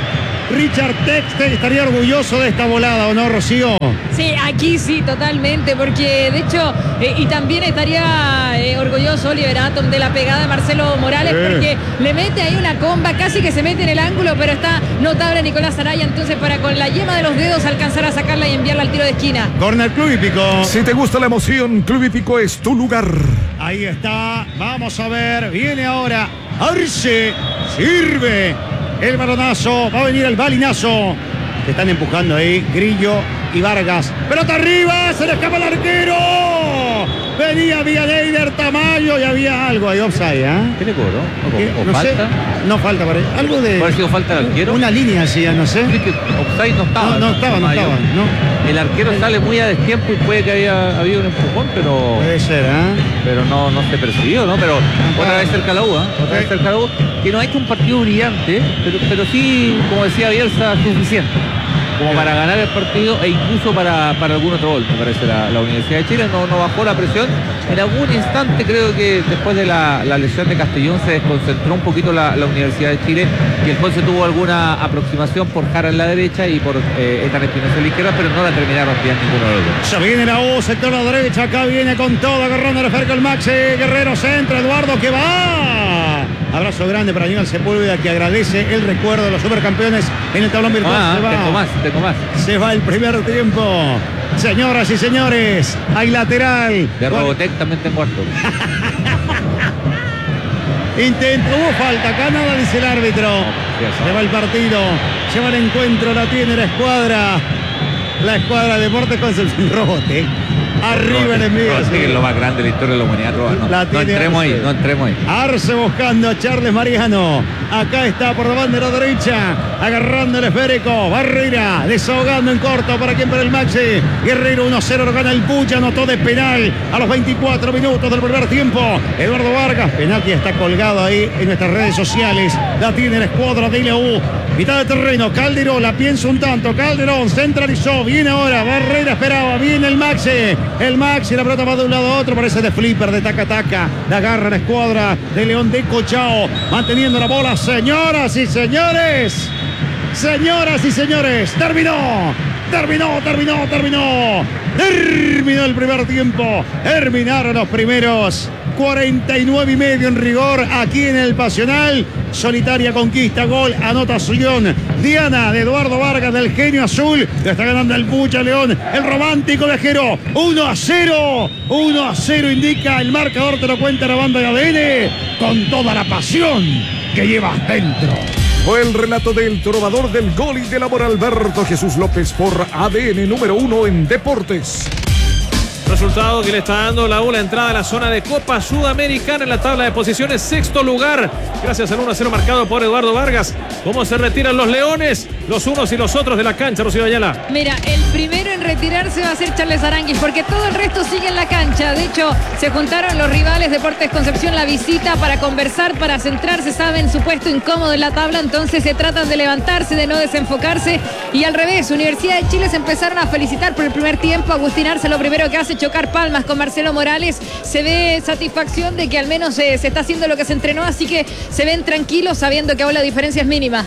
Richard Texter estaría orgulloso de esta volada, ¿o no, Rocío? Sí, aquí sí, totalmente, porque de hecho, eh, y también estaría eh, orgulloso Oliver Atom de la pegada de Marcelo Morales, Sí. porque le mete ahí una comba, casi que se mete en el ángulo, pero está notable Nicolás Araya, entonces para con la yema de los dedos alcanzar a sacarla y enviarla al tiro de esquina. Corner Club Hípico. Si te gusta la emoción, Club Hípico es tu lugar. Ahí está, vamos a ver, viene ahora Arce, sirve el balonazo, va a venir el balinazo. Se están empujando ahí Grillo y Vargas. Pelota arriba, se le escapa el arquero. Venía Villaneider Tamayo y había algo ahí offside, ¿eh? ¿Qué le cobró? ¿O, ¿Qué? o No sé, falta? no falta, parece. Algo de... ¿Puede haber sido falta del arquero? Una línea hacía, no sé. Sí, que offside no estaba. No, no estaba, no estaba, no. El arquero sale muy a destiempo y puede que haya habido un empujón, pero Puede ser, ¿eh? pero no, no se percibió, ¿no? Pero otra vez cerca la U, ¿eh? Otra Sí. vez cerca la U, que no ha hecho un partido brillante, pero, pero sí, como decía Bielsa, suficiente. Como para ganar el partido e incluso para, para algún otro gol, me parece, la, la Universidad de Chile. No, no bajó la presión. En algún instante creo que después de la, la lesión de Castellón se desconcentró un poquito la, la Universidad de Chile y el Conce tuvo alguna aproximación por Jara en la derecha y por eh, Ethan Espinosa en la izquierda, pero no la terminaron bien ninguno de los dos. Ya viene la U, sector a la derecha, acá viene con todo, agarrando el cerca el Maxi, Guerrero centro, Eduardo que va. Abrazo grande para Aníbal Sepúlveda, que agradece el recuerdo de los supercampeones en el tablón virtual. Ah, se va. tengo más, tengo más. Se va el primer tiempo. Señoras y señores, hay lateral. De Bueno, Robotech también tengo harto. intento, hubo falta, acá nada dice el árbitro. sí, Se va el partido, se va el encuentro, la tiene la escuadra. La escuadra de Deportes Concepción. Robotech. Arriba el envío. No, sí, es lo más grande de la historia de la humanidad. No, La no tiene entremos Arce. ahí, no entremos ahí. Arce buscando a Charles Mariano. Acá está por la bandera derecha. Agarrando el esférico. Barrera desahogando en corto. ¿Para quién? Para el Maxi. Guerrero uno cero lo gana el Pucha. Anotó de penal a los veinticuatro minutos del primer tiempo. Eduardo Vargas. Penal que está colgado ahí en nuestras redes sociales. La tiene la escuadra de I L U. Mitad de terreno. Calderón la piensa un tanto. Calderón centralizó. Viene ahora. Barrera esperaba. Viene el Maxi. El Maxi. La pelota va de un lado a otro. Parece de flipper, de taca-taca. La agarra la escuadra de León de Cochao. Manteniendo la bola. Señoras y señores. Señoras y señores. Terminó. Terminó, terminó, terminó. Terminó el primer tiempo. Terminaron los primeros cuarenta y nueve y medio en rigor aquí en el Pasional. Solitaria conquista, gol, anotación. Diana de Eduardo Vargas del Genio Azul. Le está ganando el Pucha León. El romántico viajero. uno a cero. uno a cero indica el marcador. Te lo cuenta la banda de A D N. Con toda la pasión que llevas dentro. Fue el relato del trovador del gol y del amor Alberto Jesús López por A D N número uno en Deportes. Resultado que le está dando la U la entrada a la zona de Copa Sudamericana en la tabla de posiciones, sexto lugar, gracias al uno a cero marcado por Eduardo Vargas. ¿Cómo se retiran los leones? Los unos y los otros de la cancha, Rocío Ayala. Mira, el primero en retirarse va a ser Charles Aranguis, porque todo el resto sigue en la cancha. De hecho, se juntaron los rivales Deportes Concepción la visita para conversar, para centrarse, saben su puesto incómodo en la tabla, entonces se tratan de levantarse, de no desenfocarse. Y al revés, Universidad de Chile se empezaron a felicitar por el primer tiempo. Agustín Arce lo primero que hace chocar palmas con Marcelo Morales. Se ve satisfacción de que al menos eh, se está haciendo lo que se entrenó, así que se ven tranquilos sabiendo que aún la diferencia es mínima.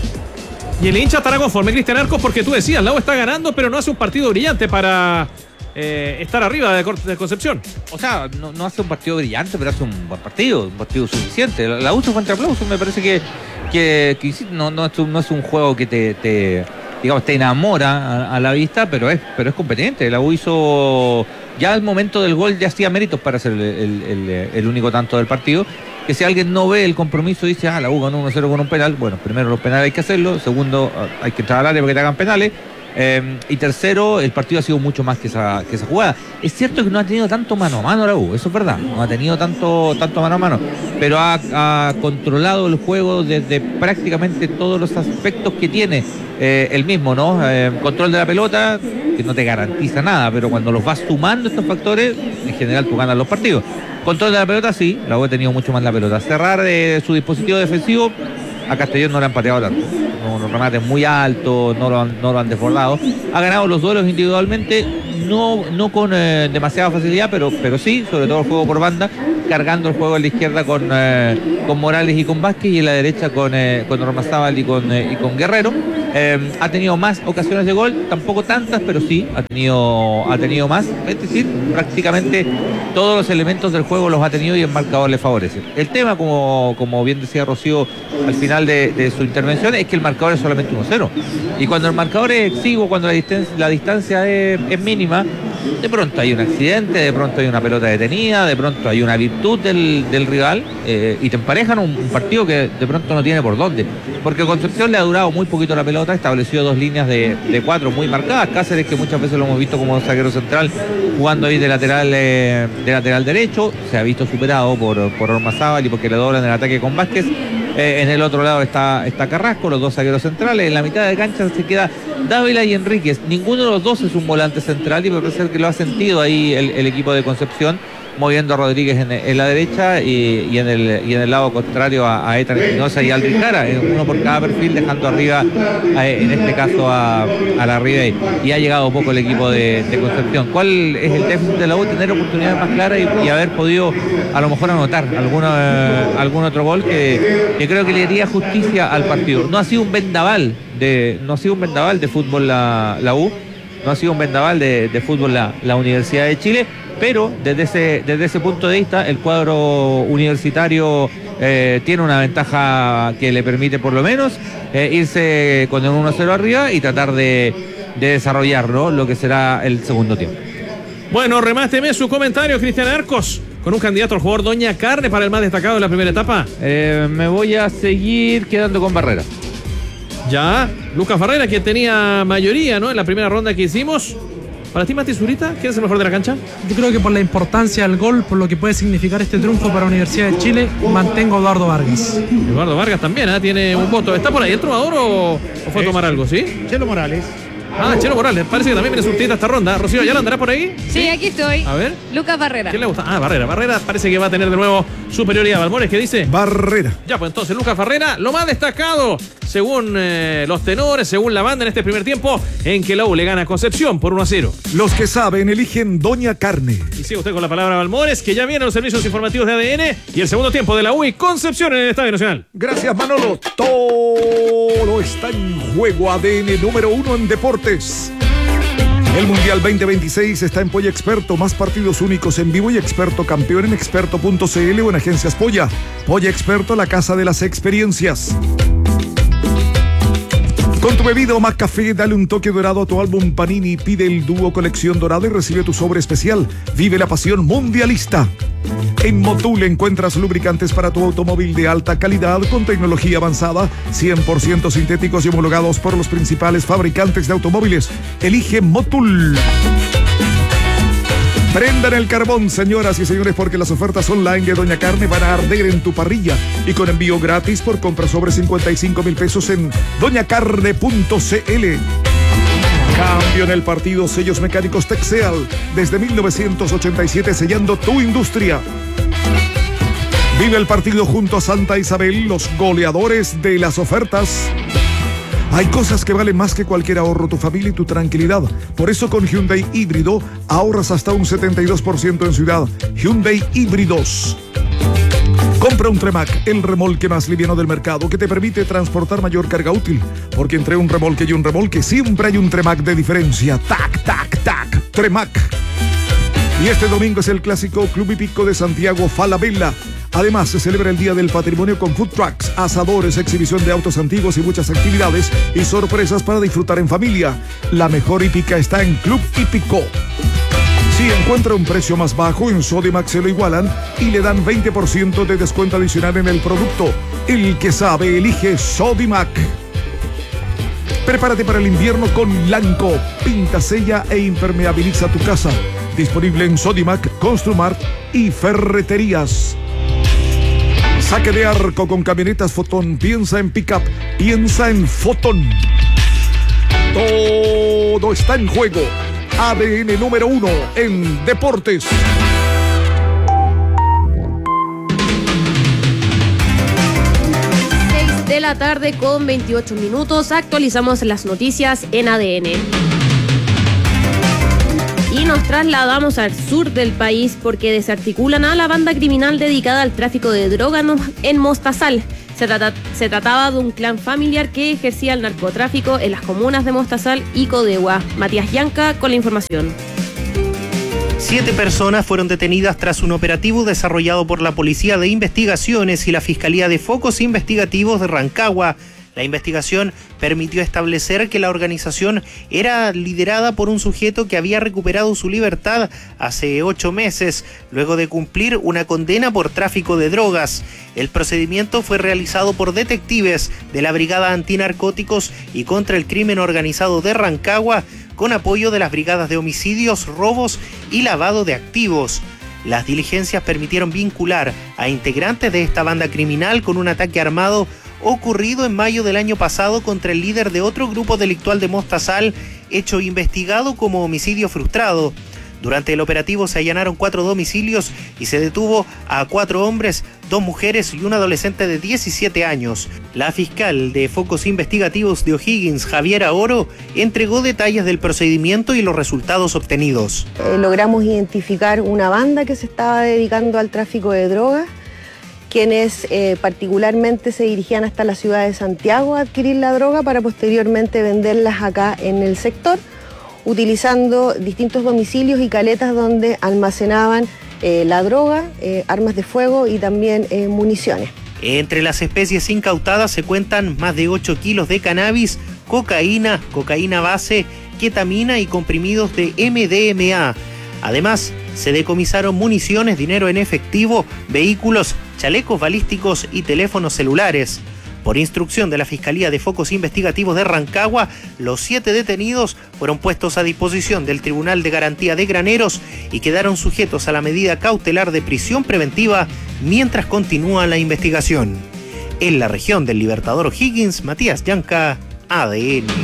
Y el hincha estará conforme, Cristian Arcos, porque tú decías, la U está ganando, pero no hace un partido brillante para eh, estar arriba de, de Concepción. O sea, no, no hace un partido brillante, pero hace un buen partido, un partido suficiente. La, la U se fue entre aplausos, me parece que, que, que no, no, es un, no es un juego que te... te digamos, te enamora a, a la vista, pero es, pero es competente. La U hizo, ya al momento del gol ya hacía méritos para ser el, el, el, el único tanto del partido. Que si alguien no ve el compromiso y dice, ah, la U ganó uno cero con un penal, bueno, primero los penales hay que hacerlo, segundo hay que entrar al área para que te hagan penales, eh, y tercero, el partido ha sido mucho más que esa, que esa jugada. Es cierto que no ha tenido tanto mano a mano la U, eso es verdad, no ha tenido tanto, tanto mano a mano, pero ha, ha controlado el juego desde prácticamente todos los aspectos que tiene eh, el mismo, ¿no? Eh, control de la pelota, que no te garantiza nada, pero cuando los vas sumando estos factores, en general tú ganas los partidos. Control de la pelota, sí, la U ha tenido mucho más la pelota. Cerrar eh, su dispositivo defensivo, a Castellón no le han pateado tanto. Unos remates muy altos, no lo han, no lo han desbordado. Ha ganado los duelos individualmente, no, no con eh, demasiada facilidad, pero, pero sí, sobre todo el juego por banda, cargando el juego en la izquierda con, eh, con Morales y con Vázquez, y en la derecha con, eh, con Ormazábal y con, eh, y con Guerrero. Eh, ha tenido más ocasiones de gol, tampoco tantas, pero sí, ha tenido, ha tenido más. Es decir, prácticamente todos los elementos del juego los ha tenido y el marcador le favorece. El tema, como, como bien decía Rocío al final de, de su intervención, es que el marcador es solamente uno cero. Y cuando el marcador es exiguo, cuando la distancia, la distancia es, es mínima, de pronto hay un accidente, de pronto hay una pelota detenida, de pronto hay una virtud del, del rival, eh, y te emparejan un, un partido que de pronto no tiene por dónde. Porque Concepción le ha durado muy poquito la pelota, estableció dos líneas de, de cuatro muy marcadas. Cáceres, que muchas veces lo hemos visto como zaguero central, jugando ahí de lateral, eh, de lateral derecho, se ha visto superado por, por Ormazábal y porque le doblan el ataque con Vázquez. Eh, en el otro lado está, está Carrasco, los dos zagueros centrales. En la mitad de cancha se queda Dávila y Enríquez. Ninguno de los dos es un volante central y me parece que lo ha sentido ahí el, el equipo de Concepción, moviendo a Rodríguez en, en la derecha y, y, en el, y en el lado contrario a, a Ethan Espinosa y Aldrin Jara, uno por cada perfil, dejando arriba, a, en este caso, a, a la Ribey. Y ha llegado poco el equipo de, de Concepción. ¿Cuál es el déficit de la U? Tener oportunidades más claras y, y haber podido a lo mejor anotar alguno, eh, algún otro gol que, que creo que le haría justicia al partido. No ha sido un vendaval de, no ha sido un vendaval de fútbol la, la U, no ha sido un vendaval de, de fútbol la, la Universidad de Chile. Pero desde ese, desde ese punto de vista, el cuadro universitario eh, tiene una ventaja que le permite por lo menos eh, irse con el uno cero arriba y tratar de, de desarrollar, ¿no?, lo que será el segundo tiempo. Bueno, remáteme su comentario, Cristian Arcos, con un candidato al jugador Doña Carne para el más destacado de la primera etapa. Eh, me voy a seguir quedando con Barrera. Ya, Lucas Barrera, quien tenía mayoría, ¿no?, en la primera ronda que hicimos. Para ti, Mati Zurita, ¿quién es el mejor de la cancha? Yo creo que por la importancia del gol, por lo que puede significar este triunfo para la Universidad de Chile, mantengo a Eduardo Vargas. Eduardo Vargas también, ¿eh? Tiene un voto. ¿Está por ahí el trovador o, o fue a tomar algo, sí? Chelo Morales. Ah, Chelo Morales, parece que también viene surtida esta ronda. Rocío, ¿ya la andará por ahí? Sí, aquí estoy. A ver. Lucas Barrera. ¿Quién le gusta? Ah, Barrera. Barrera parece que va a tener de nuevo superioridad. Balmores, ¿qué dice? Barrera. Ya, pues entonces Lucas Barrera, lo más destacado, según eh, los tenores, según la banda en este primer tiempo, en que la U le gana a Concepción por uno a cero. Los que saben eligen Doña Carne. Y sigue usted con la palabra Balmores, que ya vienen los servicios informativos de A D N y el segundo tiempo de la U y Concepción en el Estadio Nacional. Gracias, Manolo. Todo está en juego. A D N número uno en deportes. El Mundial veinte veintiséis está en Polla Experto, más partidos únicos en vivo y Experto campeón en experto punto c l o en Agencias Polla. Polla Experto, la casa de las experiencias. Con tu bebida o McCafé, dale un toque dorado a tu álbum Panini, pide el dúo colección dorada y recibe tu sobre especial. Vive la pasión mundialista. En Motul encuentras lubricantes para tu automóvil de alta calidad con tecnología avanzada, cien por ciento sintéticos y homologados por los principales fabricantes de automóviles. Elige Motul. Prendan el carbón, señoras y señores, porque las ofertas online de Doña Carne van a arder en tu parrilla y con envío gratis por compra sobre cincuenta y cinco mil pesos en doña carne punto c l. Cambio en el partido, sellos mecánicos Texeal, desde mil novecientos ochenta y siete sellando tu industria. Vive el partido junto a Santa Isabel, los goleadores de las ofertas. Hay cosas que valen más que cualquier ahorro, tu familia y tu tranquilidad. Por eso con Hyundai Híbrido ahorras hasta un setenta y dos por ciento en ciudad. Hyundai Híbridos. Compra un Tremac, el remolque más liviano del mercado que te permite transportar mayor carga útil. Porque entre un remolque y un remolque siempre hay un Tremac de diferencia. Tac, tac, tac. Tremac. Y este domingo es el clásico Club Hípico de Santiago Falabella. Además, se celebra el Día del Patrimonio con food trucks, asadores, exhibición de autos antiguos y muchas actividades y sorpresas para disfrutar en familia. La mejor hípica está en Club Hípico. Si encuentra un precio más bajo, en Sodimac se lo igualan y le dan veinte por ciento de descuento adicional en el producto. El que sabe, elige Sodimac. Prepárate para el invierno con Lanco. Pinta, sella e impermeabiliza tu casa. Disponible en Sodimac, Construmart y Ferreterías. Saque de arco con camionetas Fotón. Piensa en pickup, piensa en Fotón. Todo está en juego. A D N número uno en deportes. seis de la tarde con veintiocho minutos. Actualizamos las noticias en A D N. Y nos trasladamos al sur del país porque desarticulan a la banda criminal dedicada al tráfico de drogas en Mostazal. Se, trata, se trataba de un clan familiar que ejercía el narcotráfico en las comunas de Mostazal y Codegua. Matías Yanca con la información. Siete personas fueron detenidas tras un operativo desarrollado por la Policía de Investigaciones y la Fiscalía de Focos Investigativos de Rancagua. La investigación permitió establecer que la organización era liderada por un sujeto que había recuperado su libertad hace ocho meses, luego de cumplir una condena por tráfico de drogas. El procedimiento fue realizado por detectives de la Brigada Antinarcóticos y contra el Crimen Organizado de Rancagua, con apoyo de las brigadas de homicidios, robos y lavado de activos. Las diligencias permitieron vincular a integrantes de esta banda criminal con un ataque armado ocurrido en mayo del año pasado contra el líder de otro grupo delictual de Mostazal, hecho investigado como homicidio frustrado. Durante el operativo se allanaron cuatro domicilios y se detuvo a cuatro hombres, dos mujeres y un adolescente de diecisiete años. La fiscal de Focos Investigativos de O'Higgins, Javiera Oro, entregó detalles del procedimiento y los resultados obtenidos. Eh, logramos identificar una banda que se estaba dedicando al tráfico de drogas, quienes eh, particularmente se dirigían hasta la ciudad de Santiago a adquirir la droga para posteriormente venderlas acá en el sector, utilizando distintos domicilios y caletas donde almacenaban eh, la droga, eh, armas de fuego y también eh, municiones. Entre las especies incautadas se cuentan más de ocho kilos de cannabis, cocaína, cocaína base, ketamina y comprimidos de M D M A. Además, se decomisaron municiones, dinero en efectivo, vehículos, chalecos balísticos y teléfonos celulares. Por instrucción de la Fiscalía de Focos Investigativos de Rancagua, los siete detenidos fueron puestos a disposición del Tribunal de Garantía de Graneros y quedaron sujetos a la medida cautelar de prisión preventiva mientras continúa la investigación. En la región del Libertador O'Higgins, Matías Llanca, A D N.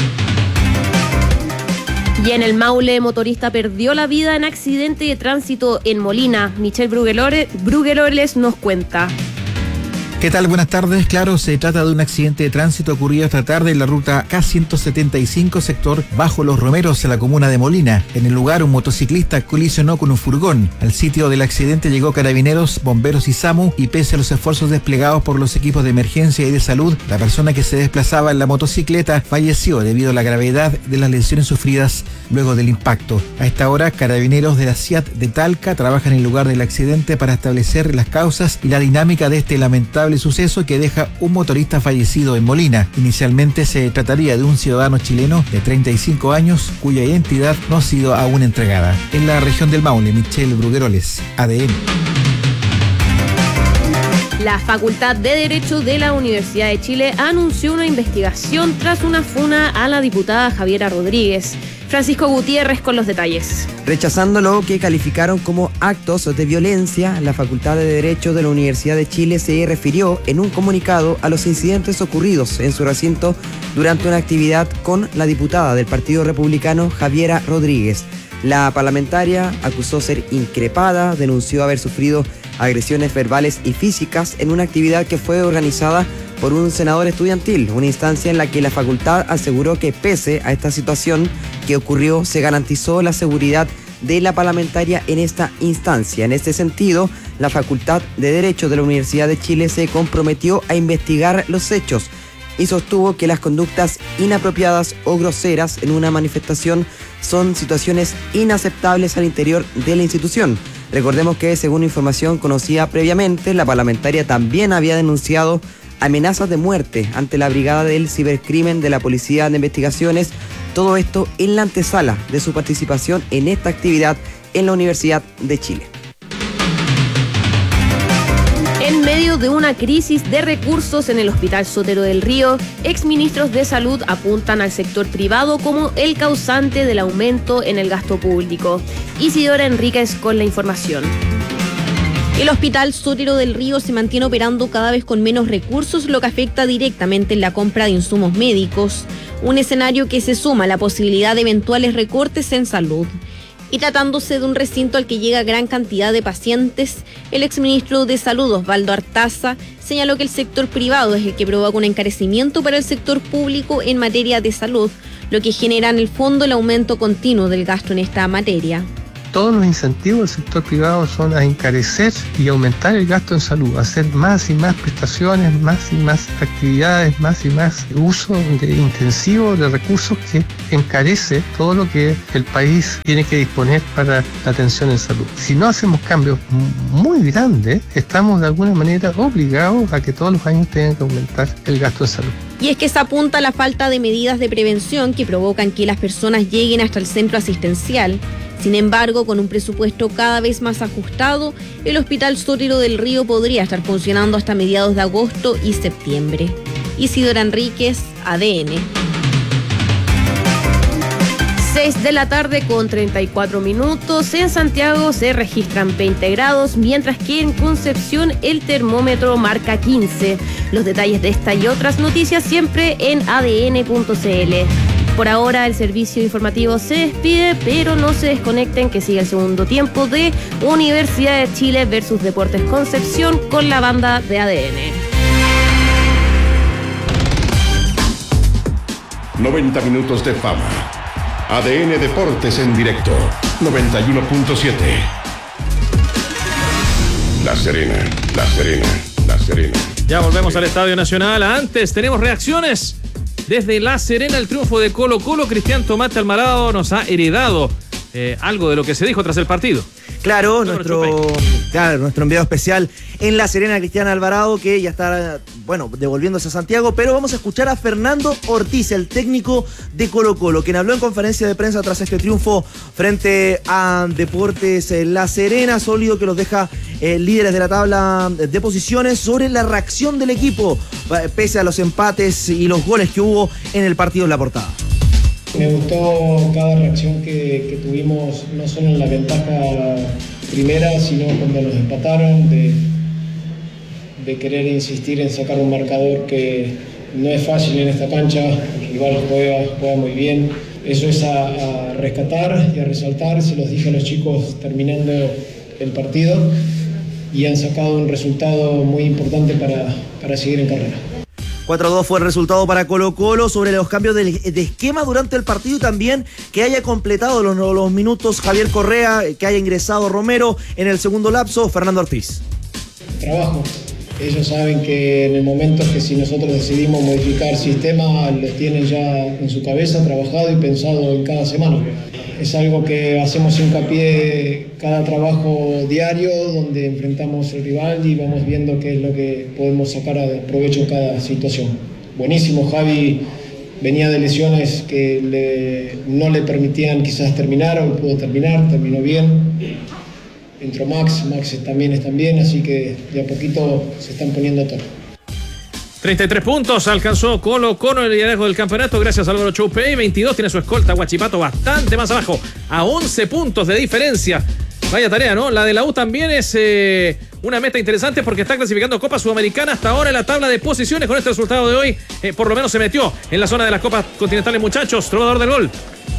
Y en el Maule, motorista perdió la vida en accidente de tránsito en Molina. Michelle Brugueroles nos cuenta. ¿Qué tal? Buenas tardes. Claro, se trata de un accidente de tránsito ocurrido esta tarde en la ruta K ciento setenta y cinco, sector Bajo Los Romeros, en la comuna de Molina. En el lugar, un motociclista colisionó con un furgón. Al sitio del accidente llegó carabineros, bomberos y SAMU, y pese a los esfuerzos desplegados por los equipos de emergencia y de salud, la persona que se desplazaba en la motocicleta falleció debido a la gravedad de las lesiones sufridas luego del impacto. A esta hora, carabineros de la C I A T de Talca trabajan en el lugar del accidente para establecer las causas y la dinámica de este lamentable suceso que deja un motorista fallecido en Molina. Inicialmente se trataría de un ciudadano chileno de treinta y cinco años cuya identidad no ha sido aún entregada. En la región del Maule, Michelle Brugueroles, A D N. La Facultad de Derecho de la Universidad de Chile anunció una investigación tras una funa a la diputada Javiera Rodríguez. Francisco Gutiérrez con los detalles. Rechazando lo que calificaron como actos de violencia, la Facultad de Derecho de la Universidad de Chile se refirió en un comunicado a los incidentes ocurridos en su recinto durante una actividad con la diputada del Partido Republicano Javiera Rodríguez. La parlamentaria acusó ser increpada, denunció haber sufrido agresiones verbales y físicas en una actividad que fue organizada por un senador estudiantil, una instancia en la que la facultad aseguró que pese a esta situación que ocurrió, se garantizó la seguridad de la parlamentaria en esta instancia. En este sentido, la Facultad de Derecho de la Universidad de Chile se comprometió a investigar los hechos y sostuvo que las conductas inapropiadas o groseras en una manifestación son situaciones inaceptables al interior de la institución. Recordemos que, según información conocida previamente, la parlamentaria también había denunciado amenazas de muerte ante la Brigada del Cibercrimen de la Policía de Investigaciones, todo esto en la antesala de su participación en esta actividad en la Universidad de Chile. En medio de una crisis de recursos en el Hospital Sotero del Río, exministros de salud apuntan al sector privado como el causante del aumento en el gasto público. Isidora Enríquez con la información. El Hospital Sotero del Río se mantiene operando cada vez con menos recursos, lo que afecta directamente en la compra de insumos médicos, un escenario que se suma a la posibilidad de eventuales recortes en salud. Y tratándose de un recinto al que llega gran cantidad de pacientes, el exministro de Salud, Osvaldo Artaza, señaló que el sector privado es el que provoca un encarecimiento para el sector público en materia de salud, lo que genera en el fondo el aumento continuo del gasto en esta materia. Todos los incentivos del sector privado son a encarecer y aumentar el gasto en salud, hacer más y más prestaciones, más y más actividades, más y más uso de intensivo de recursos que encarece todo lo que el país tiene que disponer para la atención en salud. Si no hacemos cambios muy grandes, estamos de alguna manera obligados a que todos los años tengan que aumentar el gasto en salud. Y es que se apunta a la falta de medidas de prevención que provocan que las personas lleguen hasta el centro asistencial. Sin embargo, con un presupuesto cada vez más ajustado, el Hospital Sotero del Río podría estar funcionando hasta mediados de agosto y septiembre. Isidora Enríquez, A D N. seis de la tarde con treinta y cuatro minutos. En Santiago se registran veinte grados, mientras que en Concepción el termómetro marca quince. Los detalles de esta y otras noticias siempre en a d n punto c l. Por ahora el servicio informativo se despide, pero no se desconecten que sigue el segundo tiempo de Universidad de Chile versus Deportes Concepción con la banda de A D N. noventa minutos de fama. A D N Deportes en directo. noventa y uno punto siete. La Serena, La Serena, La Serena. Ya volvemos al Estadio Nacional. Antes tenemos reacciones. Desde La Serena, el triunfo de Colo Colo, Cristian Tomás Alvarado nos ha heredado eh, algo de lo que se dijo tras el partido. Claro, nuestro, claro, nuestro enviado especial en La Serena, Cristian Alvarado, que ya está, bueno, devolviéndose a Santiago, pero vamos a escuchar a Fernando Ortiz, el técnico de Colo-Colo, quien habló en conferencia de prensa tras este triunfo frente a Deportes La Serena, sólido que los deja eh, líderes de la tabla de posiciones, sobre la reacción del equipo, pese a los empates y los goles que hubo en el partido en La Portada. Me gustó cada reacción que, que tuvimos, no solo en la ventaja primera, sino cuando nos empataron, de, de querer insistir en sacar un marcador que no es fácil en esta cancha, el rival juega, juega muy bien. Eso es a, a rescatar y a resaltar, se los dije a los chicos terminando el partido, y han sacado un resultado muy importante para, para seguir en carrera. cuatro a dos fue el resultado para Colo-Colo. Sobre los cambios de, de esquema durante el partido y también que haya completado los, los minutos Javier Correa, que haya ingresado Romero en el segundo lapso, Fernando Ortiz. Trabajo. Ellos saben que en el momento que si nosotros decidimos modificar sistema, los tienen ya en su cabeza, trabajado y pensado en cada semana. Es algo que hacemos hincapié cada trabajo diario, donde enfrentamos al rival y vamos viendo qué es lo que podemos sacar a provecho en cada situación. Buenísimo, Javi venía de lesiones que le, no le permitían quizás terminar, hoy pudo terminar, terminó bien. Entró Max, Max también está bien, así que de a poquito se están poniendo a todo. treinta y tres puntos alcanzó Colo-Colo en el liderazgo del campeonato gracias a Álvaro Choupey. veintidós tiene su escolta Huachipato bastante más abajo, a once puntos de diferencia. Vaya tarea, ¿no? La de la U también es eh, una meta interesante porque está clasificando Copa Sudamericana hasta ahora en la tabla de posiciones. Con este resultado de hoy, eh, por lo menos se metió en la zona de las Copas Continentales, muchachos. Trovador del gol.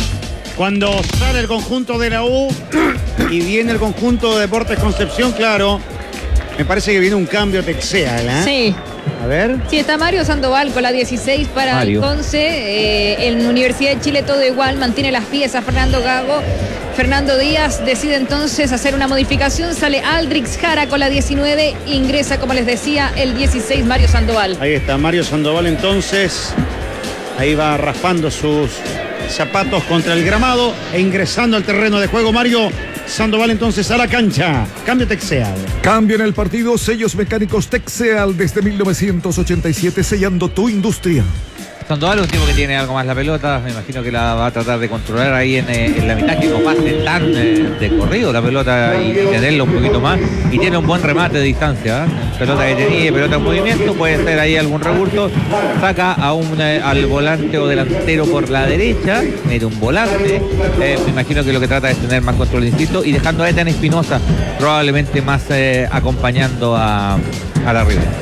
Cuando sale el conjunto de la U y viene el conjunto de Deportes Concepción, claro, me parece que viene un cambio texeal, ¿eh? Sí. A ver. Sí, está Mario Sandoval con la dieciséis para Mario. el Conce. Eh, en Universidad de Chile todo igual, mantiene las piezas Fernando Gago. Fernando Díaz decide entonces hacer una modificación. Sale Aldrix Jara con la diecinueve. Ingresa, como les decía, el dieciséis Mario Sandoval. Ahí está Mario Sandoval entonces. Ahí va raspando sus zapatos contra el gramado e ingresando al terreno de juego Mario Sandoval entonces a la cancha. Cambio Texeal. Cambio en el partido. Sellos mecánicos Texeal desde mil novecientos ochenta y siete, sellando tu industria. Sandoval es un tipo que tiene algo más la pelota, me imagino que la va a tratar de controlar ahí en, eh, en la mitad, que no pase tan eh, de corrido la pelota y tenerla un poquito más, y tiene un buen remate de distancia, ¿eh? Pelota que tenía, pelota en movimiento, puede ser ahí algún recurso, saca a un, eh, al volante o delantero por la derecha, mete un volante, eh, me imagino que lo que trata es tener más control, insisto, y dejando a Ethan Espinosa probablemente más eh, acompañando a, a la Ribera.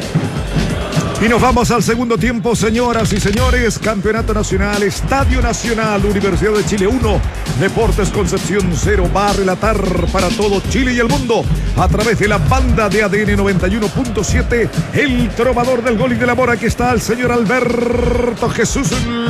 Y nos vamos al segundo tiempo, señoras y señores. Campeonato Nacional, Estadio Nacional, Universidad de Chile uno, Deportes Concepción cero. Va a relatar para todo Chile y el mundo a través de la banda de A D N noventa y uno punto siete. El trovador del gol y de la mora, que está el señor Alberto Jesús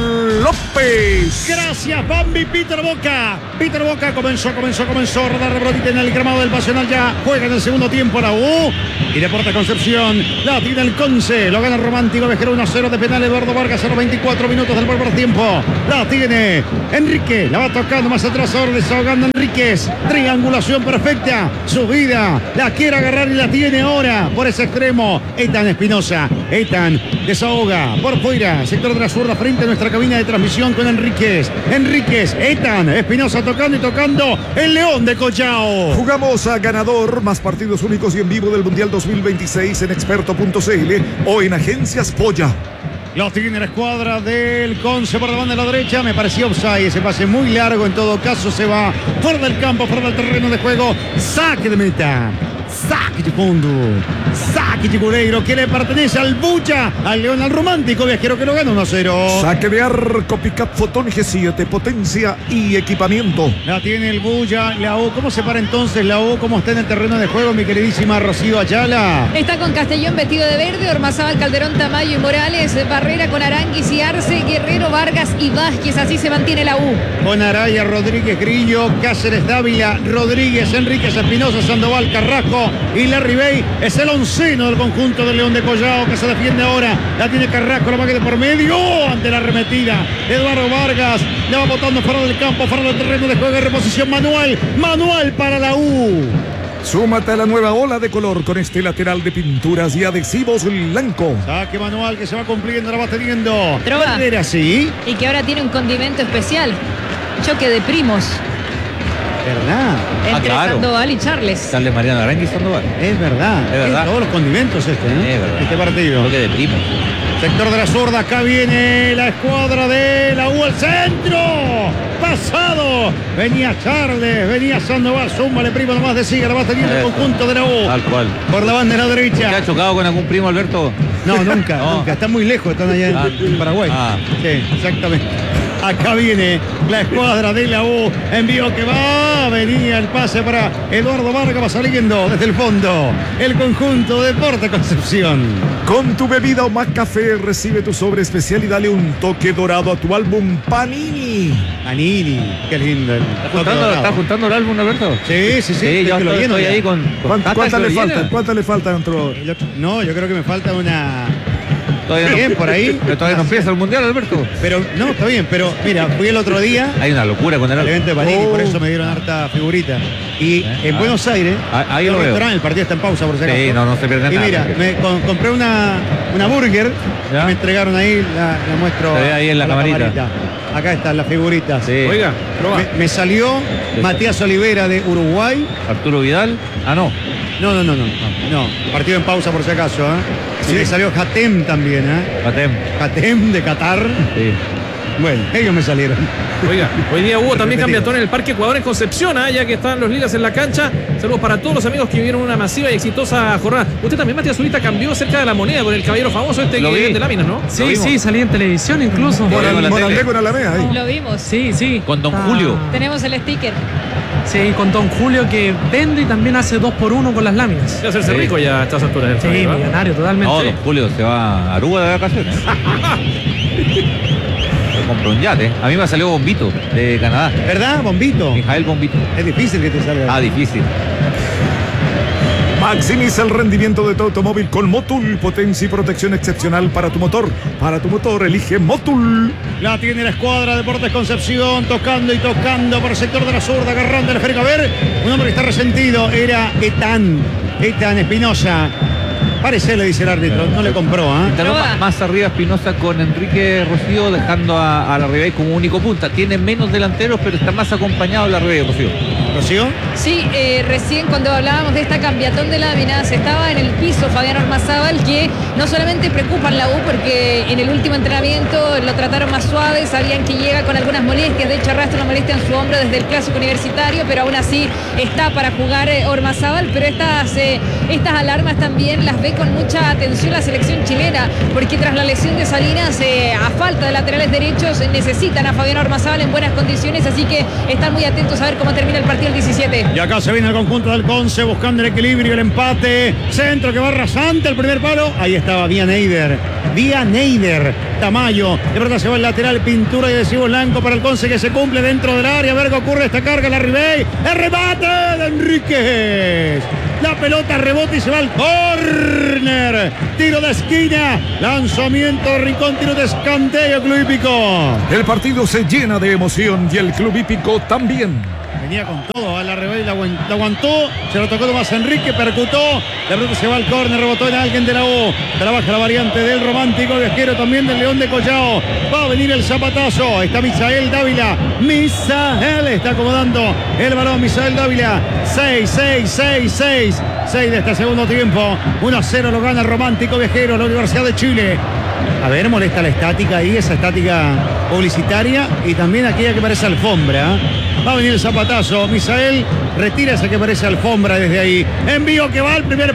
López. Gracias, Bambi. Peter Boca. Peter Boca comenzó, comenzó, comenzó. Rodar Rebrodita en el gramado del Pasional. Ya juega en el segundo tiempo la U. Y Deportes Concepción la tiene el Conce. Lo gana Romántico Vejero uno a cero de penal. Eduardo Vargas a los veinticuatro minutos del primer tiempo. La tiene Enrique. La va tocando más atrás. Ahora desahogando Enríquez. Triangulación perfecta. Subida. La quiere agarrar y la tiene ahora por ese extremo. Ethan Espinosa. Ethan desahoga por fuera. Sector de la zurda frente a nuestra cabina de transmisión con Enríquez. Enríquez. Ethan Espinosa tocando y tocando. El León de Collao. Jugamos a ganador. Más partidos únicos y en vivo del Mundial dos mil veintiséis en experto punto c l o en Agencias Polla. Lo tiene la escuadra del Conce por la banda de la derecha. Me pareció offside, ese pase muy largo. En todo caso se va fuera del campo, fuera del terreno de juego. Saque de meta. Saque de fondo. Saque de goleiro que le pertenece al Bucha, al León, al Romántico Viajero, que lo gana uno a cero. Saque de arco, Pickup Fotón G siete, potencia y equipamiento. La tiene el Bulla, la U. ¿Cómo se para entonces la U? ¿Cómo está en el terreno de juego, mi queridísima Rocío Ayala? Está con Castellón vestido de verde, Ormazábal, Calderón, Tamayo y Morales, Barrera con Aranguis y Arce, Guerrero, Vargas y Vázquez. Así se mantiene la U. Con Araya, Rodríguez, Grillo, Cáceres, Dávila, Rodríguez, Enríquez, Espinosa, Sandoval, Carrasco. y Larry Bay es el onceno del conjunto del León de Collao que se defiende ahora. La tiene Carrasco, la máquina de por medio ante la arremetida. Eduardo Vargas le va botando fuera del campo, fuera del terreno de juego de reposición. Manual, Manual para la U. Súmate a la nueva ola de color con este lateral de pinturas y adhesivos blanco. Saque manual que se va cumpliendo, la va teniendo. Droga. Era así. Y que ahora tiene un condimento especial. Choque de primos. ¿Verdad? Entre Ah, claro. Sandoval y Charles. Charles Mariano Aranguis y Sandoval. Es verdad. Es verdad. Todos los condimentos este, ¿eh? Es verdad. Este partido. Choque de primos. Sector de la zurda, acá viene la escuadra de la U al centro. Pasado. Venía Charles, venía Sandoval. Súmale, primo, nomás de siga, la va teniendo el conjunto de la U. Tal cual. Por la banda de la derecha. ¿Te ha chocado con algún primo, Alberto? No, nunca, No. nunca. Están muy lejos, están allá en, Ah. en Paraguay. Ah. Sí, exactamente. Acá viene la escuadra de la U. Envío que va. Venía el pase para Eduardo Vargas. Va saliendo desde el fondo. El conjunto Deporte Concepción. Con tu bebida o más café, recibe tu sobre especial y dale un toque dorado a tu álbum Panini. Panini, qué lindo. el ¿Estás toque juntando, dorado. ¿estás juntando el álbum, Alberto? Sí, sí, sí. Sí, es yo que lo estoy, lleno estoy ya. ahí con... con ¿Cuántas, Tata cuántas que le lo llena. faltan? ¿Cuántas le faltan dentro? El otro- No, yo creo que me falta una. Todavía no- Bien, por ahí. Pero todavía no empieza el mundial, Alberto. Pero no, está bien, pero mira, fui el otro día Hay una locura con el al álbum. evento de Panini, Oh. por eso me dieron harta figurita. Y en ah. Buenos Aires, Ah, ahí el lo veo. restaurante, el partido está en pausa por si acaso. Sí, no, no se pierde Y nada. mira, me con- compré una, una burger, ¿Ya? me entregaron ahí, la, la muestro. Se ve ahí en la a camarita. Acá están las figuritas. Sí. Oiga, proba. Me, me salió Matías Olivera de Uruguay. Arturo Vidal. Ah, no. No, no, no, no. No, partido en pausa por si acaso. ¿eh? Y me salió Hatem también. ¿eh? Patem. Hatem de Qatar. Sí. Bueno, ellos me salieron. Oiga, hoy día hubo también Repetido. campeón en el Parque Ecuador en Concepción, ¿ah? Ya que están los lilas en la cancha. Saludos para todos los amigos que vivieron una masiva y exitosa jornada. Usted también, Matías Zurita, cambió cerca de la moneda con el caballero famoso este Lo que vi. vende láminas, ¿no? Sí, sí, salí en televisión incluso. Por Moral- la Morandé tele. con Alameda ahí. Lo vimos. Sí, sí. Con Don Está- Julio. Tenemos el sticker. Sí, con Don Julio que vende y también hace dos por uno con las láminas. Debe hacerse Sí. rico ya a estas alturas del Sí, partido, ¿ah? millonario totalmente. No, don Julio se va a Aruba de vacaciones. Se compra un yate. A mí me salió Bombito de Canadá. ¿Verdad, Bombito? Mijael Bombito. Es difícil que te salga. Ah, difícil. Maximiza el rendimiento de tu automóvil con Motul. Potencia y protección excepcional para tu motor. Para tu motor, elige Motul. La tiene la escuadra Deportes Concepción, tocando y tocando por el sector de la zurda, agarrando el esférico. A ver, un hombre que está resentido era Etán, Etán Espinosa. Parece, le dice el árbitro, no le compró, ¿ah? Instaló Proba. más, más arriba Espinosa con Enrique Rocío, dejando a, a la Ribey como único punta. Tiene menos delanteros, pero está más acompañado de la Ribey, Rocío. ¿Rocío? Sí, eh, recién cuando hablábamos de esta cambiatón de láminas, estaba en el piso Fabián Ormazábal, que no solamente preocupa en la U, porque en el último entrenamiento lo trataron más suave, sabían que llega con algunas molestias, de hecho arrastra una molestia en su hombro desde el clásico universitario, pero aún así está para jugar eh, Ormazábal, pero estas, eh, estas alarmas también las ve con mucha atención la selección chilena, porque tras la lesión de Salinas, eh, a falta de laterales derechos, eh, necesitan a Fabián Ormazábal en buenas condiciones, así que están muy atentos a ver cómo termina el partido el diecisiete. Y acá se viene el conjunto del Conce buscando el equilibrio, el empate. Centro que va rasante, el primer palo. Ahí estaba Vía Neider. Vía Neider. Tamayo. De verdad se va el lateral, pintura y adhesivo blanco para el Conce que se cumple dentro del área. A ver qué ocurre esta carga, la Ribey. El remate de Enríquez. La pelota rebota y se va al córner. Tiro de esquina. Lanzamiento de Rincón, tiro de escanteo, Club Hípico. El partido se llena de emoción y el Club Hípico también. Venía con todo, a la Ribey la, aguant- la aguantó, se lo tocó Tomás Enrique, percutó, la pelota se va al córner, rebotó en alguien de la U, trabaja la variante del romántico viajero también del León de Collao, va a venir el zapatazo, está Misael Dávila, Misael está acomodando el balón, Misael Dávila, seis, seis, seis, seis, seis de este segundo tiempo, uno a cero lo gana el romántico viajero, la Universidad de Chile. A ver, molesta la estática ahí, esa estática publicitaria y también aquella que parece alfombra. Va a venir el zapatazo. Misael retira esa que parece alfombra desde ahí. Envío que va al primer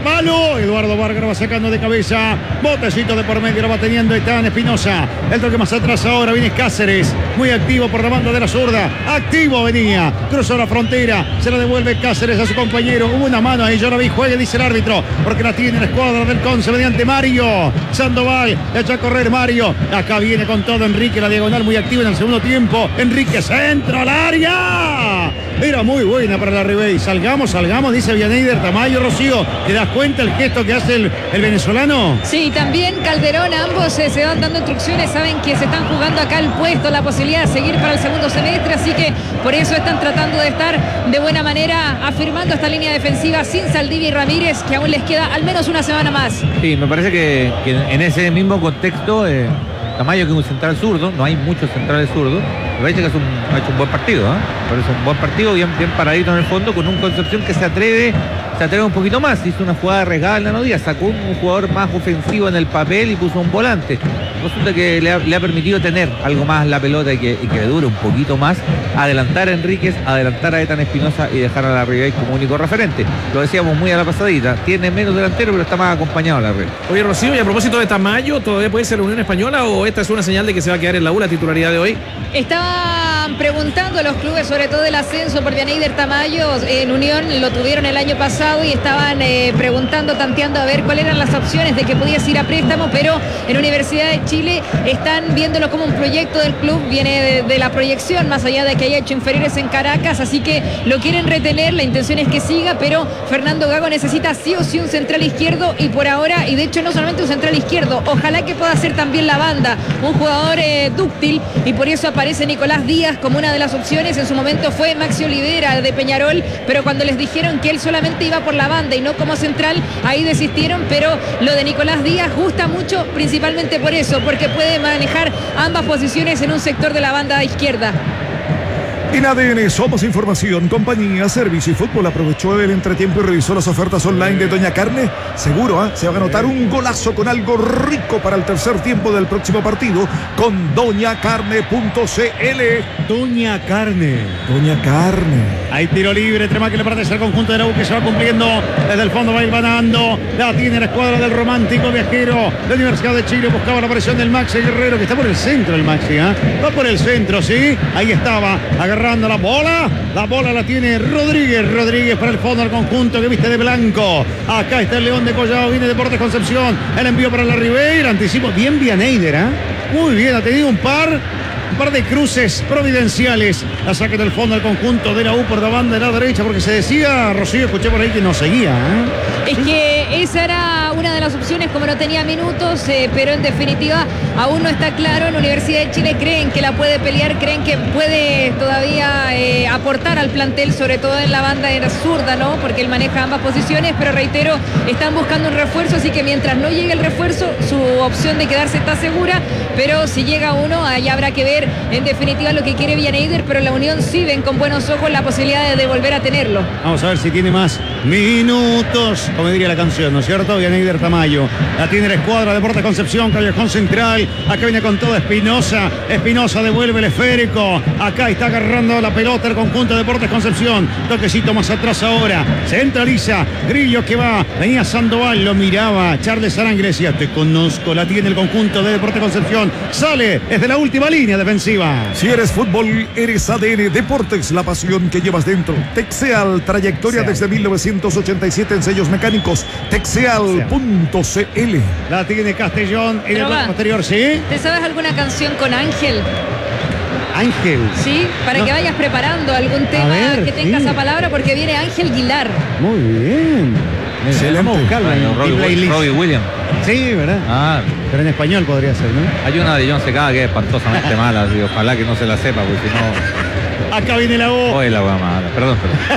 palo. Eduardo Vargas lo va sacando de cabeza. Botecito de por medio lo va teniendo Esteban Espinosa. El toque más atrás ahora viene Cáceres. Muy activo por la banda de la zurda. Activo venía. Cruzó la frontera. Se la devuelve Cáceres a su compañero. Hubo una mano ahí. Yo la vi. Juegue, dice el árbitro. Porque la tiene la escuadra del Conce mediante Mario Sandoval. Echa a correr Mario. Acá viene con todo Enrique. La diagonal muy activa en el segundo tiempo. Enrique centro al área. Era muy buena para la Ribey. Salgamos, salgamos, dice Vianeyder Tamayo. Rocío, ¿te das cuenta el gesto que hace el, el venezolano? Sí, también Calderón, ambos eh, se van dando instrucciones, saben que se están jugando acá el puesto, la posibilidad de seguir para el segundo semestre, así que por eso están tratando de estar de buena manera afirmando esta línea defensiva sin Saldivia y Ramírez, que aún les queda al menos una semana más. Sí, me parece que, que en ese mismo contexto, eh, Tamayo, que es un central zurdo, no hay muchos centrales zurdos, me parece que es un, ha hecho un buen partido, ¿eh? Parece un buen partido, bien, bien paradito en el fondo, con un Concepción que se atreve, se atreve un poquito más. Hizo una jugada arriesgada en la Nodía, sacó un, un jugador más ofensivo en el papel y puso un volante. Resulta que le ha, le ha permitido tener algo más la pelota y que, y que le dure un poquito más, adelantar a Enríquez, adelantar a Ethan Espinosa y dejar a la Ribey como único referente. Lo decíamos muy a la pasadita, tiene menos delantero pero está más acompañado la Ribey. Oye, Rocío, y a propósito de Tamayo, ¿todavía puede ser la Unión Española o esta es una señal de que se va a quedar en la U la titularidad de hoy? Estaban preguntando a los clubes, sobre todo el ascenso, por Vianeyder Tamayo. En Unión lo tuvieron el año pasado y estaban eh, preguntando, tanteando a ver cuáles eran las opciones de que pudiese ir a préstamo, pero en Universidad de Chile están viéndolo como un proyecto del club, viene de, de la proyección, más allá de que haya hecho inferiores en Caracas, así que lo quieren retener, la intención es que siga, pero Fernando Gago necesita sí o sí un central izquierdo y por ahora, y de hecho no solamente un central izquierdo, ojalá que pueda ser también la banda, un jugador eh, dúctil, y por eso aparece Nicolás Díaz como una de las opciones. En su momento fue Maxi Olivera de Peñarol, pero cuando les dijeron que él solamente iba por la banda y no como central, ahí desistieron, pero lo de Nicolás Díaz gusta mucho, principalmente por eso, porque puede manejar ambas posiciones en un sector de la banda izquierda. En A D N somos información, compañía, servicio y fútbol. Aprovechó el entretiempo y revisó las ofertas online de Doña Carne. Seguro, ¿eh? Se va a anotar un golazo con algo rico para el tercer tiempo del próximo partido con doña carne punto c l. Doña Carne. Doña Carne. Hay tiro libre, tema que le pertenece al conjunto de la U, que se va cumpliendo desde el fondo, va ganando. La tiene la escuadra del romántico viajero de Universidad de Chile. Buscaba la presión del Maxi Guerrero, que está por el centro el Maxi, ¿eh? Va por el centro, sí. Ahí estaba, agarrando la bola. La bola la tiene Rodríguez. Rodríguez para el fondo al conjunto que viste de blanco. Acá está el León de Collado, viene Deportes Concepción. El envío para la Ribeira. Anticipo bien Vianeyder, ¿eh? Muy bien, ha tenido un par. Un par de cruces providenciales. La saca del fondo al conjunto de la U por la banda de la derecha, porque se decía, Rocío, escuché por ahí que no seguía, ¿eh? Es que esa era una de las opciones, como no tenía minutos, eh, pero en definitiva aún no está claro. En la Universidad de Chile creen que la puede pelear, creen que puede todavía eh, aportar al plantel, sobre todo en la banda de la zurda, ¿no? Porque él maneja ambas posiciones, pero reitero, están buscando un refuerzo, así que mientras no llegue el refuerzo, su opción de quedarse está segura, pero si llega uno, ahí habrá que ver en definitiva lo que quiere Vianeyder, pero la Unión sí ven con buenos ojos la posibilidad de, de volver a tenerlo. Vamos a ver si tiene más minutos, como diría la canción, ¿no es cierto? Vianeyder Tamayo. La tiene la escuadra de Deportes Concepción, Callejón Central. Acá viene con todo Espinosa. Espinosa devuelve el esférico. Acá está agarrando la pelota el conjunto de Deportes Concepción. Toquecito más atrás ahora. Centraliza. Grillo que va. Venía Sandoval, lo miraba. Charles Arangre decía, te conozco. La tiene el conjunto de Deportes Concepción. Sale desde la última línea defensiva. Si eres fútbol, eres A D N Deportes, la pasión que llevas dentro. Texeal, trayectoria Texeal. Desde mil novecientos ochenta y siete en sellos mecánicos. Texeal punto c l. La tiene Castellón en el bloque posterior, ¿sí? ¿Te sabes alguna canción con Ángel? Ángel. Sí, para no. que vayas preparando algún tema ver, que tenga sí. esa palabra, porque viene Ángel Guilar. Muy bien. Excelente. Vamos a buscarla. Bueno, Robbie, Robbie Williams. Sí, ¿verdad? Ah, pero en español podría ser, ¿no? Hay una de John Secada que es espantosamente mala, y ojalá que no se la sepa, porque si no. Acá viene la U. Hoy la voy a mala, perdón, perdón.